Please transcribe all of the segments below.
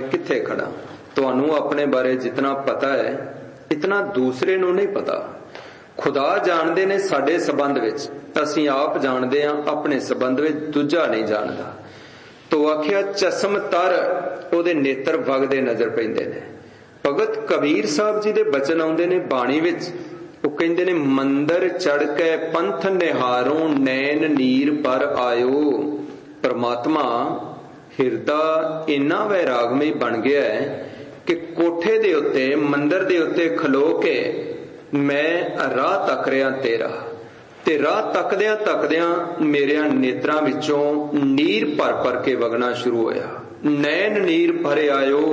कित्थे खड़ा। तुहानू अपने बारे जितना पता है इतना दूसरे नू नहीं पता। खुदा जानते ने साडे संबंध विच, असीं आप जानते हां अपने संबंध विच, दूजा नहीं जानता। तो आखिया चस्म तर ओहदे नेत्र वगदे नजर पैंदे ने। भगत कबीर साहब जी दे बचन आउंदे ने बाणी विच, ਉਹ ਕਹਿੰਦੇ ਨੇ ਮੰਦਰ ਚੜ ਕੇ ਪੰਥ ਨਿਹਾਰੋਂ ਨੈਣ ਨੀਰ ਪਰ ਆਇਓ। परमात्मा ਹਿਰਦਾ ਇੰਨਾ ਵੈਰਾਗਮਈ ਬਣ ਗਿਆ ਹੈ ਕਿ ਕੋਠੇ ਦੇ ਉੱਤੇ ਮੰਦਰ ਦੇ ਉੱਤੇ ਖਲੋ ਕੇ ਮੈਂ ਰਾਹ ਤੱਕ ਰਿਹਾ ਤੇਰਾ, ਤੇ ਰਾਹ ਤੱਕਦਿਆਂ ਤੱਕਦਿਆਂ ਮੇਰਿਆਂ ਨੇਤਰਾਂ ਵਿੱਚੋਂ ਨੀਰ ਭਰ ਭਰ ਕੇ ਵਗਣਾ ਸ਼ੁਰੂ ਹੋਇਆ। ਨੈਣ ਨੀਰ ਭਰ ਆਇਓ।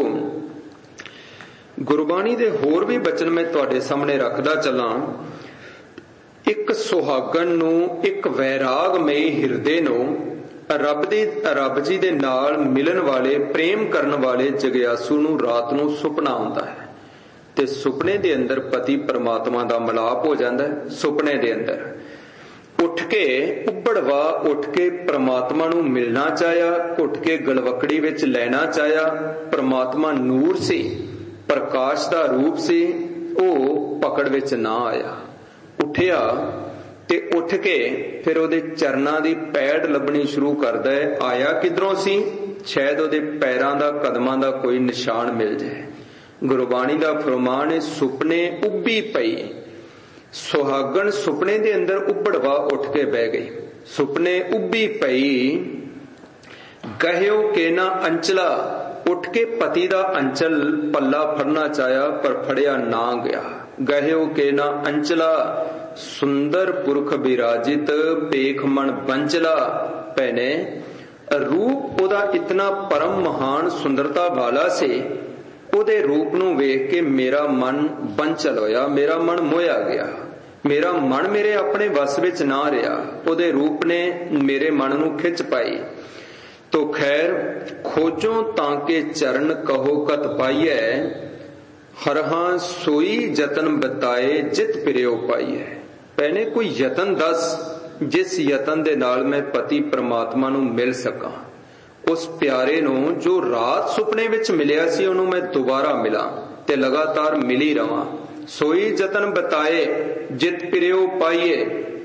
ਗੁਰਬਾਣੀ ਦੇ ਹੋਰ ਵੀ ਬਚਨ ਮੈਂ ਤੁਹਾਡੇ ਸਾਹਮਣੇ ਰੱਖਦਾ ਚੱਲਾਂ। ਇੱਕ ਸੁਹਾਗਣ ਨੂੰ, ਇੱਕ ਵੈਰਾਗਮਈ ਹਿਰਦੇ ਨੂੰ ਰੱਬ ਜੀ ਦੇ ਨਾਲ ਮਿਲਣ ਵਾਲੇ, ਪ੍ਰੇਮ ਕਰਨ ਵਾਲੇ ਜਗਿਆਸੂ ਨੂੰ ਰਾਤ ਨੂੰ ਸੁਪਨਾ ਆਉਂਦਾ ਹੈ ਤੇ ਸੁਪਨੇ ਦੇ ਅੰਦਰ ਪਤੀ ਪਰਮਾਤਮਾ ਦਾ ਮਿਲਾਪ ਹੋ ਜਾਂਦਾ ਹੈ। ਸੁਪਨੇ ਦੇ ਅੰਦਰ ਉੱਠ ਕੇ ਉੱਬੜਵਾ ਉੱਠ ਕੇ ਪਰਮਾਤਮਾ ਨੂੰ ਮਿਲਣਾ ਚਾਹਿਆ, ਘੁੱਟ ਕੇ ਗਲਵਕੜੀ ਵਿੱਚ ਲੈਣਾ ਚਾਹਿਆ। ਪਰਮਾਤਮਾ ਨੂਰ ਸੀ, ਪ੍ਰਕਾਸ਼ ਦਾ ਰੂਪ ਸੀ, ਉਹ ਪਕੜ ਵਿੱਚ ਨਾ ਆਇਆ। ਉੱਠਿਆ ਤੇ ਉੱਠ ਕੇ ਫਿਰ ਉਹਦੇ ਚਰਨਾਂ ਦੀ ਪੈੜ ਲੱਭਣੀ ਸ਼ੁਰੂ ਕਰਦਾ ਹੈ। ਆਇਆ ਕਿਧਰੋਂ ਸੀ? ਸ਼ਾਇਦ ਉਹਦੇ ਪੈਰਾਂ ਦਾ, ਕਦਮਾਂ ਦਾ ਕੋਈ ਨਿਸ਼ਾਨ ਮਿਲ ਜਾਏ। ਗੁਰਬਾਣੀ ਦਾ ਫਰਮਾਨ ਹੈ, ਸੁਪਨੇ ਉੱਭੀ ਪਈ। ਸੁਹਾਗਣ ਸੁਪਨੇ ਦੇ ਅੰਦਰ ਉੱਬੜਵਾ ਉੱਠ ਕੇ ਬਹਿ ਗਈ। ਸੁਪਨੇ ਉੱਭੀ ਪਈ। ਗਹਿਓ ਕੇ ਨਾ ਅੰਚਲਾ, ਉੱਠ ਕੇ ਪਤੀ ਦਾ ਅੰਚਲ ਪੱਲਾ ਫੜਨਾ ਚਾਹਿਆ ਪਰ ਫੜਿਆ ਨਾ ਗਿਆ। ਗਹਿਓ ਕੇ ਨਾ ਅੰਚਲਾ, ਸੁੰਦਰ ਪੁਰਖ ਬਿਰਾਜਿਤ ਪੇਖ ਮਨ ਬੰਚਲਾ। ਭੈਣੇ ਰੂਪ ਉਹਦਾ ਇਤਨਾ ਪਰਮ ਮਹਾਨ ਸੁੰਦਰਤਾ ਵਾਲਾ ਸੀ, ਉਹਦੇ ਰੂਪ ਨੂੰ ਵੇਖ ਕੇ ਮੇਰਾ ਮਨ ਬੰਚਲ ਹੋਇਆ, ਮੇਰਾ ਮਨ ਮੋਹਿਆ ਗਿਆ। ਮੇਰਾ ਮਨ ਮੇਰੇ ਆਪਣੇ ਵੱਸ ਵਿੱਚ ਨਾ ਰਿਹਾ। ਉਹਦੇ ਰੂਪ ਨੇ ਮੇਰੇ ਮਨ ਨੂੰ ਖਿੱਚ ਪਾਈ। ਤੋ ਖੈਰ ਖੋਜੋ ਤਾਂ ਕੇ ਚਰਨ ਕਹੋ ਕਤ ਪਾਈਐ, ਹਰਹਾਂ ਸੋਈ ਯਤਨ ਬਤਾਏ ਜਿਤ ਪਿਰਿਓ ਪਾਈਐ। ਭੈਣੇ ਕੋਈ ਯਤਨ ਦੱਸ ਜਿਸ ਯਤਨ ਦੇ ਨਾਲ ਮੈਂ ਪਤੀ ਪਰਮਾਤਮਾ ਨੂੰ ਮਿਲ ਸਕਾਂ। ਉਸ ਪਿਆਰੇ ਨੂੰ ਜੋ ਰਾਤ ਸੁਪਨੇ ਵਿੱਚ ਮਿਲਿਆ ਸੀ, ਉਹਨੂੰ ਮੈਂ ਦੁਬਾਰਾ ਮਿਲਾਂ ਤੇ ਲਗਾਤਾਰ ਮਿਲੀ ਰਵਾਂ। ਸੋਈ ਯਤਨ ਬਤਾਏ ਜਿਤ ਪਿਰਿਓ ਪਾਈਏ।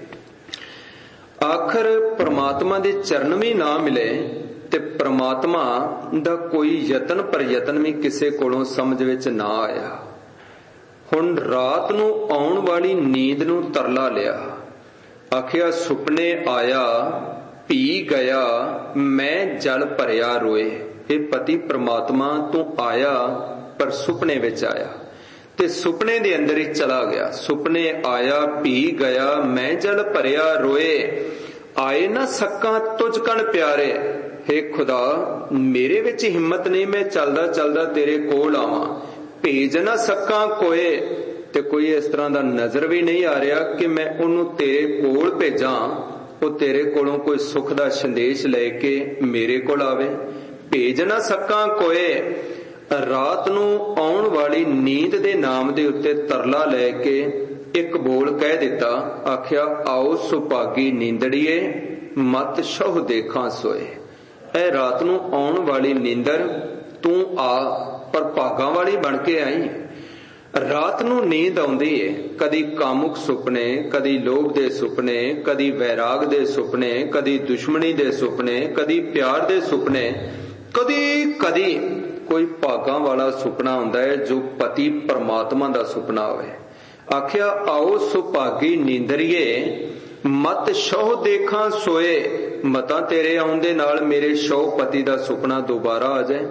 ਆਖਰ ਪਰਮਾਤਮਾ ਦੇ ਚਰਨ ਵੀ ਨਾ ਮਿਲੇ ਤੇ ਪਰਮਾਤਮਾ ਦਾ ਕੋਈ ਯਤਨ ਪ੍ਰਯਤਨ ਵੀ ਕਿਸੇ ਕੋਲੋਂ ਸਮਝ ਵਿੱਚ ਨਾ ਆਇਆ। ਹੁਣ ਰਾਤ ਨੂੰ ਆਉਣ ਵਾਲੀ ਨੀਂਦ ਨੂੰ ਤਰਲਾ ਲਿਆ। ਆਖਿਆ ਸੁਪਨੇ ਆਇਆ ਭੀ ਗਿਆ ਮੈਂ ਜਲ ਭਰਿਆ ਰੋਏ। ਇਹ ਪਤੀ ਪਰਮਾਤਮਾ ਤੂੰ ਆਇਆ ਪਰ ਸੁਪਨੇ ਵਿੱਚ ਆਇਆ ਤੇ ਸੁਪਨੇ ਦੇ ਅੰਦਰ ਹੀ ਚਲਾ ਗਿਆ। ਸੁਪਨੇ ਆਇਆ ਭੀ ਗਿਆ ਮੈਂ ਜਲ ਭਰਿਆ ਰੋਏ। ਆਏ ਨਾ ਸੱਕਾਂ ਤੁਝ ਕਣ ਪਿਆਰੇ। ਹੇ ਖੁਦਾ ਮੇਰੇ ਵਿੱਚ ਹਿੰਮਤ ਨਹੀਂ, ਮੈਂ ਚੱਲਦਾ ਚੱਲਦਾ ਤੇਰੇ ਕੋਲ ਆਵਾਂ। ਭੇਜ ਨਾ ਸਕਾਂ ਕੋਏ, ਤੇ ਕੋਈ ਇਸ ਤਰ੍ਹਾਂ ਦਾ ਨਜ਼ਰ ਵੀ ਨਹੀਂ ਆ ਰਿਹਾ ਕਿ ਮੈਂ ਉਹਨੂੰ ਤੇਰੇ ਕੋਲ ਭੇਜਾਂ, ਉਹ ਤੇਰੇ ਕੋਲੋਂ ਕੋਈ ਸੁੱਖ ਦਾ ਸੰਦੇਸ਼ ਲੈ ਕੇ ਮੇਰੇ ਕੋਲ ਆਵੇ। ਭੇਜ ਨਾ ਸਕਾਂ ਕੋਏ। ਰਾਤ ਨੂੰ ਆਉਣ ਵਾਲੀ ਨੀਂਦ ਦੇ ਨਾਮ ਦੇ ਉੱਤੇ ਤਰਲਾ ਲੈ ਕੇ ਇੱਕ ਬੋਲ ਕਹਿ ਦਿੱਤਾ। ਆਖਿਆ ਆਓ ਸੁਭਾਗੀ ਨੀਂਦੜੀਏ ਮਤ ਸ਼ਹੁ ਦੇਖਾਂ ਸੋਏ। ਇਹ ਰਾਤ ਨੂੰ ਆਉਣ ਵਾਲੀ ਨੀਂਦਰ ਤੂੰ ਆ, ਪਰ ਭਾਗਾਂ ਵਾਲੀ ਬਣ ਕੇ ਆਈ। ਰਾਤ ਨੂੰ ਨੀਂਦ ਆਉਂਦੀ ਏ, ਕਦੀ ਕਾਮੁਕ ਸੁਪਨੇ, ਕਦੀ ਲੋਭ ਦੇ ਸੁਪਨੇ, ਕਦੀ ਵੈਰਾਗ ਦੇ ਸੁਪਨੇ, ਕਦੀ ਦੁਸ਼ਮਣੀ ਦੇ ਸੁਪਨੇ, ਕਦੀ ਪਿਆਰ ਦੇ ਸੁਪਨੇ, ਕਦੀ ਕਦੀ ਕੋਈ ਭਾਗਾਂ ਵਾਲਾ ਸੁਪਨਾ ਹੁੰਦਾ ਹੈ ਜੋ ਪਤੀ ਪਰਮਾਤਮਾ ਦਾ ਸੁਪਨਾ ਹੋਵੇ। ਆਖਿਆ ਆਓ ਸੁਭਾਗੀ ਨੀਂਦਰੀਏ ਮਤ ਸ਼ਹੁ ਦੇਖਾਂ ਸੋਏ। ਮਤਾਂ ਤੇਰੇ ਆਉਣ ਦੇ ਨਾਲ ਮੇਰੇ ਸ਼ਹੁ ਪਤੀ ਦਾ ਸੁਪਨਾ ਦੁਬਾਰਾ ਆ ਜਾਏ।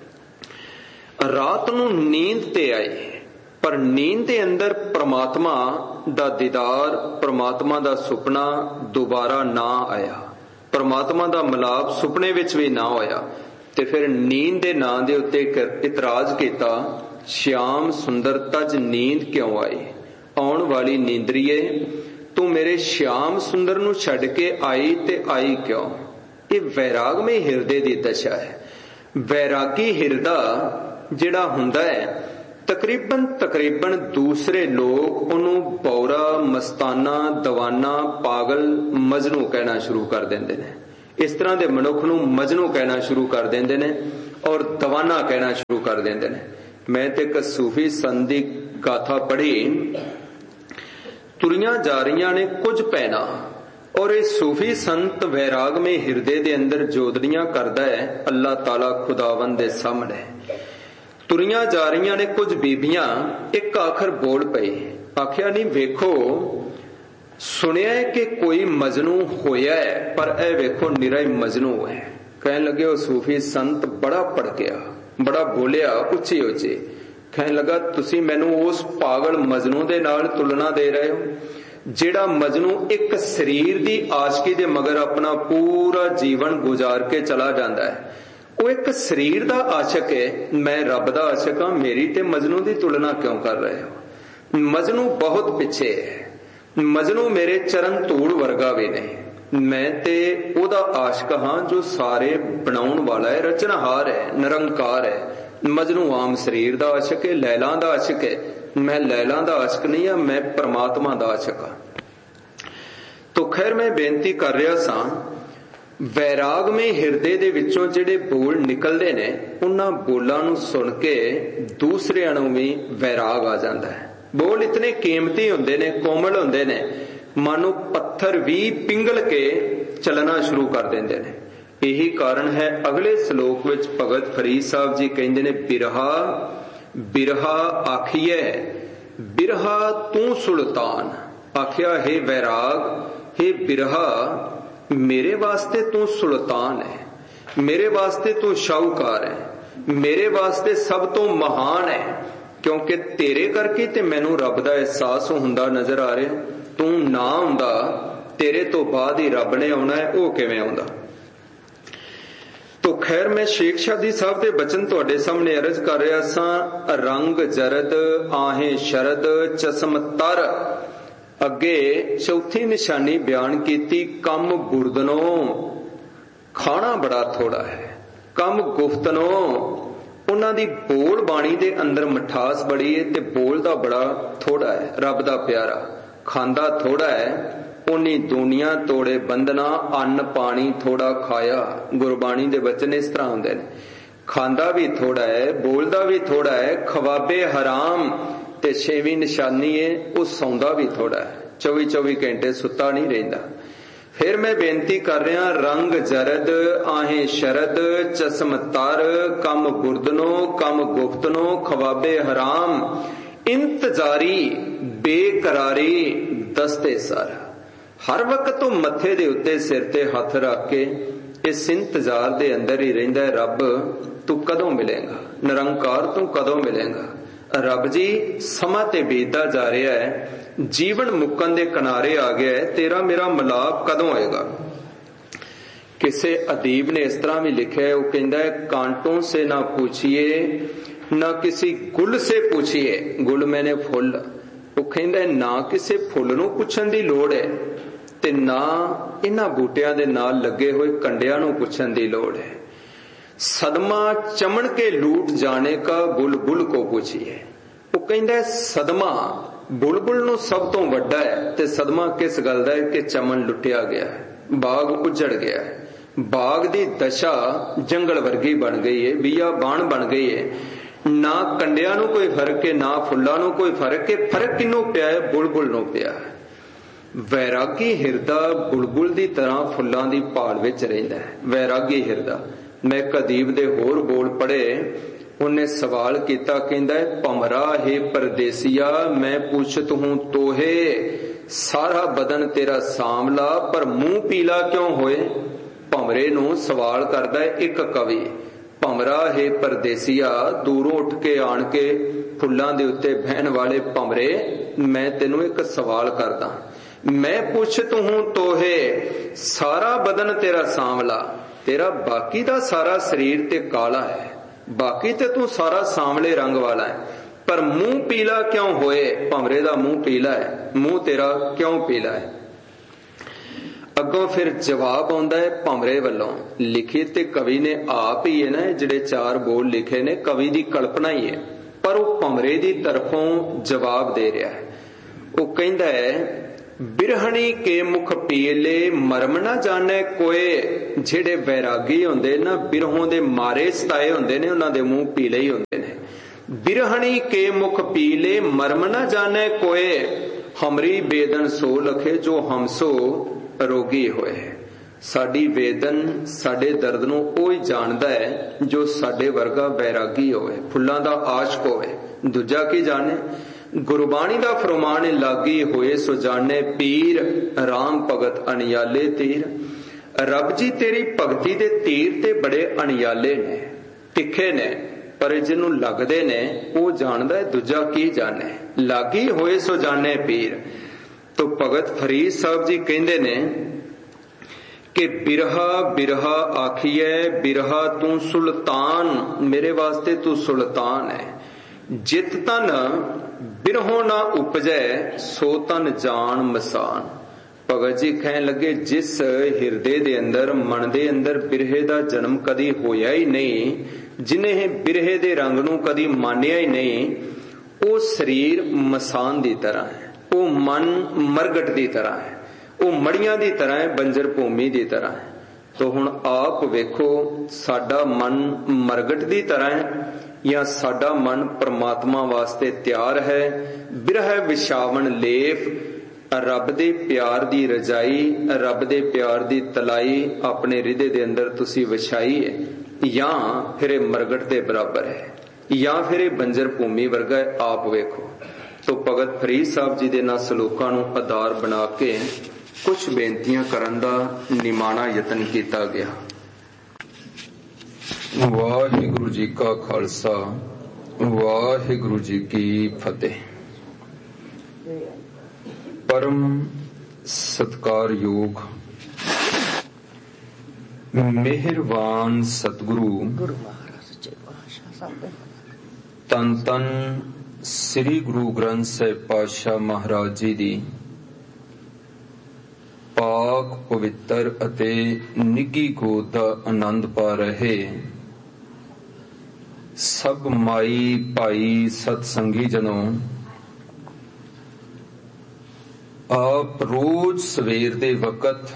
ਰਾਤ ਨੂੰ ਨੀਂਦ ਤੇ ਆਈ, ਪਰ ਨੀਂਦ ਦੇ ਅੰਦਰ ਪ੍ਰਮਾਤਮਾ ਦਾ ਦੀਦਾਰ, ਪ੍ਰਮਾਤਮਾ ਦਾ ਸੁਪਨਾ ਦੁਬਾਰਾ ਨਾ ਆਇਆ। ਪ੍ਰਮਾਤਮਾ ਦਾ ਮਿਲਾਪ ਸੁਪਨੇ ਵਿੱਚ ਵੀ ਨਾ ਹੋਇਆ। ਤੇ ਫਿਰ ਨੀਂਦ ਦੇ ਨਾਂ ਦੇ ਉੱਤੇ ਇਤਰਾਜ਼ ਕੀਤਾ, ਸ਼ਿਆਮ ਸੁੰਦਰ ਤਜ ਨੀਂਦ ਕਿਉਂ ਆਈ। ਆਉਣ ਵਾਲੀ ਨੀਂਦਰੀਏ ਤੂੰ ਮੇਰੇ ਸ਼ਿਆਮ ਸੁੰਦਰ ਨੂੰ ਛੱਡ ਕੇ ਆਈ ਤੇ ਆਈ ਕਿਉਂ। ਇਹ ਵੈਰਾਗਮਈ ਹਿਰਦੇ ਦੀ ਦਸ਼ਾ ਹੈ। ਵੈਰਾਗੀ ਹਿਰਦਾ ਜਿਹੜਾ ਹੁੰਦਾ ਹੈ, ਤਕਰੀਬਨ ਦੂਸਰੇ ਲੋਕ ਉਹਨੂੰ ਬੌਰਾ, ਮਸਤਾਨਾ, ਦਵਾਨਾ, ਪਾਗਲ, ਮਜਨੂ ਕਹਿਣਾ ਸ਼ੁਰੂ ਕਰ ਦਿੰਦੇ ਨੇ। ਇਸ ਤਰ੍ਹਾਂ ਦੇ ਮਨੁੱਖ ਨੂੰ ਮਜਨੂ ਕਹਿਣਾ ਸ਼ੁਰੂ ਕਰ ਦਿੰਦੇ ਨੇ। और दवाना कहना शुरू कर देंदे ने। मैं ते एक सूफी संत दी गाथा पढ़ी, तुरियां जा रही ने कुछ पैना, और ये सूफी संत वैराग में हिरदे दे अंदर जोदड़ियां करदा है अल्लाह ताला खुदावंद दे सामने। तुरियां जा रही ने कुछ बीबियां, एक आखिर बोल पई, आखिया नहीं वेखो सुनिया है कि कोई मजनू होया है, पर ए वेखो निरा ही मजनू है। कहने लगे वो सूफी संत बड़ा भड़किया, बड़ा बोलिया उच्ची उच्ची, कहने लगा तुसी मैनू उस पागल मजनू दे नाल तुलना दे रहे हो जेड़ा मजनू एक शरीर दी आशिकी दे मगर अपना पूरा जीवन गुजार के चला जाता है। वो एक शरीर दा आशिक है, मैं रब दा आशिक हां, मेरी ते मजनू दी तुलना क्यों कर रहे हो? मजनू बहुत पिछे है, मजनू मेरे चरण धूड़ वर्गा भी नहीं, मैं ते ओदा आशिक हां जो सारे बनाउण वाला है, रचनहार है, निरंकार है। मजनू आम शरीर दा आशिक है, लैला दा आशिक है, मैं लैला दा आशिक नहीं हां, मैं परमात्मा दा आशिक हां। तो खैर मैं बेनती कर रहा सा, वैराग में हिरदे दे विचों जिहड़े बोल निकलदे ने उन्हां बोलां नूं सुन के दूसरिआं नूं भी वैराग आ जांदा है। बोल इतने कीमती हुंदे ने, कोमल हुंदे ने, मानो पत्थर भी पिंगल के चलना शुरू कर देंदे ने। यही कारण है अगले श्लोक विच भगत फरीद साहब जी कहंदे ने, बिरहा बिरहा आखिए बिरहा तू सुल्तान। आखिया हे वैराग, हे बिरहा, मेरे वास्ते तू सुल्तान है, मेरे वास्ते तू शाहूकार है, मेरे वास्ते सब तो महान है, क्योंकि तेरे करके ते मैनू रब दा एहसास हुंदा नजर आ रहा। तू ना हुंदा, तेरे तो बाद ही रब ने आउणा है, वो किवें आउंदा? तो खैर मैं शेख शादी साहब के बचन तुहाडे सामने अर्ज कर रहा सा। रंग जरद आहें शरद चश्म तर, अगे चौथी निशानी बयान की, कम गुरदनो खाना बड़ा थोड़ा है, कम गुफ्तनो उन्हां दी बोल बाणी दे अंदर मिठास बड़ी है ते बोल दा बड़ा थोड़ा है। रब दा प्यारा खांदा थोड़ा है, उन्नी दुनिया तोड़े बंधना, अन्न पानी थोड़ा खाया। गुरबाणी दे वचन इस तरह हुंदे ने, खांदा भी थोड़ा है, बोलदा भी थोड़ा है, खवाबे हराम ते छेवीं निशानी है वो सौंदा भी थोड़ा है, 24-24 घंटे सुता नहीं रहिंदा। फिर मैं बेनती कर रहा, रंग जरद आहें शरद चश्म तर, कम गुरदनो कम गुफ्तनो खवाबे हराम, इंतजारी बेकरारी दस्ते सर। हर वक्त तो मथे दे उत्ते सिर ते हथ रख के इस इंतजार दे अंदर ही रहिंदा है, रब तू कदों मिलेगा, निरंकार तू कदों मिलेगा। रब जी समा ते बीतदा जा रहा है, जीवन मुक्कन दे किनारे आ गया है, तेरा मेरा मिलाप कदों होएगा? किसे अदीब ने इस तरह भी लिखा है, वो कहता है, कांटों से ना पूछिए ना किसी गुल से पूछिए, गुल मैंने फुल, वो कहता है ना किसी फुल नूं पुछण दी लोड़ है ते ना इन्हां बूटियां दे नाल लगे हुए कंडियां नूं पुछण दी लोड़ है। सदमा चमन के लूट जाने का बुलबुल को पूछिए। वो कहता है सदमा बुलबुल नूं सब तो वड्डा है, ते सदमा किस गल दा है कि चमन लुटिया गया है, बाग उजड़ गया है, बाग दी दशा जंगल वर्गी बन गई है, बिया बाण बन गई है, ना कंडियां नूं कोई फर्क है ना फुल्लां नूं कोई फर्क है, फर्क किन्नू पिया है? बुलबुल नूं पिया है। वैरागी हिरदा बुलबुल दी तरह फुल्लां दी भाल विच रहिंदा है, वैरागी हिरदा। मैं कदीब दे होर बोल पढ़े, उन्हें सवाल किया, कहंदा है, भमरा हे परदेसिया मैं पूछत हूं तोहे, सारा बदन तेरा सांवला पर मुंह पीला क्यों होए? भमरे नूं सवाल करदा है एक कवि, भमरा हे परदेसिया, दूरों उठ के आण के फुल्लां दे उत्ते बहन वाले भमरे, मैं तेनू एक सवाल करदा, मैं पूछत हूं तोहे, सारा बदन तेरा सांवला, तेरा बाकी दा सारा शरीर ते काला है, बाकी ते तू सारा सांवले रंग वाला है, पर मुंह पीला क्यों होए? भमरे दा मुंह पीला है, मुंह तेरा क्यों पीला है? अगों फिर जवाब आउंदा है भमरे वल्लों, लिखी ते कवि ने आप ही है ना, जिहड़े 4 बोल लिखे ने कवि दी कल्पना ही है, पर वो भमरे दी तरफों जवाब दे रहा है। वो कहंदा है ਬਿਰਹਣੀ ਕੇ ਮੁਖ ਪੀਲੇ ਮਰਮ ਨਾ ਜਾਣੇ ਕੋਏ। ਜਿਹੜੇ ਵੈਰਾਗੀ ਹੁੰਦੇ ਨਾ, ਬਿਰਹੋਂ ਦੇ ਮਾਰੇ ਸਤਾਏ ਹੁੰਦੇ ਨੇ, ਉਹਨਾਂ ਦੇ ਮੂੰਹ ਪੀਲੇ ਹੀ ਹੁੰਦੇ ਨੇ। ਬਿਰਹਣੀ ਕੇ ਮੁਖ ਪੀਲੇ ਮਰਮ ਨਾ ਜਾਣੇ ਕੋਏ। ਹਮਰੀ ਬੇਦਨ ਸੋ ਲਖੇ ਜੋ ਹਮਸੋ ਰੋਗੀ ਹੋਏ। ਸਾਡੀ ਵੇਦਨ, ਸਾਡੇ ਦਰਦ ਨੂੰ ਉਹ ਹੀ ਜਾਣਦਾ ਹੈ ਜੋ ਸਾਡੇ ਵਰਗਾ ਵੈਰਾਗੀ ਹੋਵੇ, ਫੁੱਲਾਂ ਦਾ ਆਸ਼ਕ ਹੋਵੇ। ਦੂਜਾ ਕੀ ਜਾਣੇ। ਗੁਰਬਾਣੀ ਦਾ ਫਰਮਾਨ ਲਾਗੀ ਹੋਏ ਸੋ ਜਾਣੇ ਪੀਰ। ਰਾਮ ਭਗਤ ਅਣਿਆਲੇ ਤੀਰ। ਰੱਬ ਜੀ ਤੇਰੀ ਭਗਤੀ ਦੇ ਤੀਰ ਤੇ ਬੜੇ ਅਣਿਆਲੇ ਨੇ, ਤਿੱਖੇ ਨੇ, ਪਰ ਜਿਹਨੂੰ ਲੱਗਦੇ ਨੇ ਉਹ ਜਾਣਦਾ ਹੈ। ਦੂਜਾ ਕੀ ਜਾਣੇ। ਲਾਗੀ ਹੋਏ ਸੋ ਜਾਣੇ ਪੀਰ। ਤੋ ਭਗਤ ਫਰੀਦ ਸਾਹਿਬ ਜੀ ਕਹਿੰਦੇ ਨੇ ਕਿ ਬਿਰਹਾ ਬਿਰਹਾ ਆਖੀਐ, ਬਿਰਹਾ ਤੂੰ ਸੁਲਤਾਨ, ਮੇਰੇ ਵਾਸਤੇ ਤੂੰ ਸੁਲਤਾਨ ਹੈ। ਜਿਤ ਤਨ ਬਿਰਹੋਂ ਨਾ ਉਪਜੈ ਸੋ ਤਨ ਜਾਨ ਮਸਾਨ। ਭਗਤ ਜੀ ਕਹਿਣ ਲੱਗੇ ਜਿਸ ਹਿਰਦੇ ਦੇ ਅੰਦਰ, ਮਨ ਦੇ ਅੰਦਰ ਬਿਰਹੇ ਦਾ ਜਨਮ ਕਦੀ ਹੋਇਆ ਹੀ ਨਹੀਂ, ਜਿਨੇ ਬਿਰਹੇ ਦੇ ਰੰਗ ਨੂੰ ਕਦੀ ਮਾਨਿਆ ਹੀ ਨਹੀਂ, ਉਹ ਸਰੀਰ ਮਸਾਨ ਦੀ ਤਰ੍ਹਾਂ ਹੈ, ਉਹ ਮਨ ਮਰਗਟ ਦੀ ਤਰ੍ਹਾਂ ਹੈ, ਉਹ ਮੜੀਆਂ ਦੀ ਤਰ੍ਹਾਂ ਹੈ, ਬੰਜਰ ਭੂਮੀ ਦੀ ਤਰ੍ਹਾਂ ਹੈ। ਤੋ ਹੁਣ ਆਪ ਵੇਖੋ ਸਾਡਾ ਮਨ ਮਰਗਟ ਦੀ ਤਰ੍ਹਾਂ ਹੈ ਜਾਂ ਸਾਡਾ ਮਨ ਪ੍ਰਮਾਤਮਾ ਵਾਸਤੇ ਤਿਆਰ ਹੈ। ਬਿਰਹ ਵਿਛਾਵਣ ਲੇਫ, ਰੱਬ ਦੇ ਪਿਆਰ ਦੀ ਰਜਾਈ, ਰੱਬ ਦੇ ਪਿਆਰ ਦੀ ਤਲਾਈ ਆਪਣੇ ਹਿਰਦੇ ਦੇ ਅੰਦਰ ਤੁਸੀਂ ਵਿਛਾਈ ਹੈ, ਜਾਂ ਫਿਰ ਇਹ ਮਰਗਟ ਦੇ ਬਰਾਬਰ ਹੈ, ਜਾਂ ਫਿਰ ਇਹ ਬੰਜਰ ਭੂਮੀ ਵਰਗਾ ਹੈ। ਆਪ ਵੇਖੋ। ਤੋ ਭਗਤ ਫਰੀਦ ਸਾਹਿਬ ਜੀ ਦੇ ਨਾਲ ਸਲੋਕਾਂ ਨੂੰ ਆਧਾਰ ਬਣਾ ਕੇ ਕੁਝ ਬੇਨਤੀਆਂ ਕਰਨ ਦਾ ਨਿਮਾਣਾ ਯਤਨ ਕੀਤਾ ਗਿਆ। ਵਾਹਿਗੁਰੂ ਜੀ ਕਾ ਖਾਲਸਾ, ਵਾਹਿਗੁਰੂ ਜੀ ਕੀ ਫਤਿਹ। ਪਰਮ ਸਤਿਕਾਰਯੋਗ ਮਿਹਰਬਾਨ ਸਤਿਗੁਰੂ ਧੰਨ ਧੰਨ ਸ੍ਰੀ ਗੁਰੂ ਗ੍ਰੰਥ ਸਾਹਿਬ ਪਾਤਸ਼ਾਹ ਮਹਾਰਾਜ ਜੀ ਦੀ ਪਾਕ ਪਵਿੱਤਰ ਅਤੇ ਨਿੱਘੀ ਗੋਦ ਦਾ ਆਨੰਦ ਪਾ ਰਹੇ ਸਭ ਮਾਈ ਭਾਈ ਸਤਸੰਗੀ ਜਨੋ, ਆਪ ਰੋਜ਼ ਸਵੇਰ ਦੇ ਵਕਤ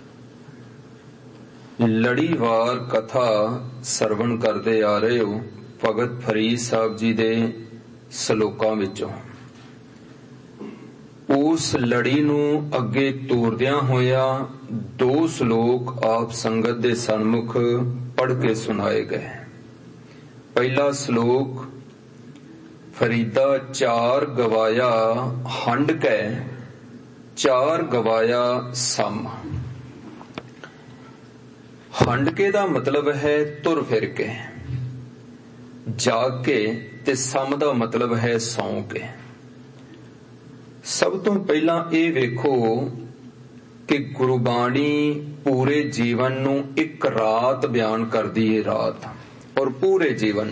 ਲੜੀਵਾਰ ਕਥਾ ਸਰਵਣ ਕਰਦੇ ਆ ਰਹੇ ਹੋ ਭਗਤ ਫਰੀਦ ਸਾਹਿਬ ਜੀ ਦੇ ਸਲੋਕਾਂ ਵਿੱਚੋਂ। ਉਸ ਲੜੀ ਨੂੰ ਅੱਗੇ ਤੋਰਦਿਆਂ ਹੋਇਆ ਦੋ ਸਲੋਕ ਆਪ ਸੰਗਤ ਦੇ ਸਨਮੁਖ ਪੜ੍ਹ ਕੇ ਸੁਣਾਏ ਗਏ। ਪਹਿਲਾ ਸ਼ਲੋਕ, ਫਰੀਦਾ ਚਾਰ ਗਵਾਇਆ ਹੰਡ ਕੈ, ਚਾਰ ਗਵਾਇਆ ਸਮ। ਹੰਡ ਕੇ ਦਾ ਮਤਲਬ ਹੈ ਤੁਰ ਫਿਰ ਕੇ, ਜਾਗ ਕੇ, ਤੇ ਸਮ ਦਾ ਮਤਲਬ ਹੈ ਸੌਂ ਕੇ। ਸਭ ਤੋਂ ਪਹਿਲਾਂ ਇਹ ਵੇਖੋ ਕਿ ਗੁਰਬਾਣੀ ਪੂਰੇ ਜੀਵਨ ਨੂੰ ਇੱਕ ਰਾਤ ਬਿਆਨ ਕਰਦੀ ਹੈ। ਰਾਤ ਔਰ ਪੂਰੇ ਜੀਵਨ,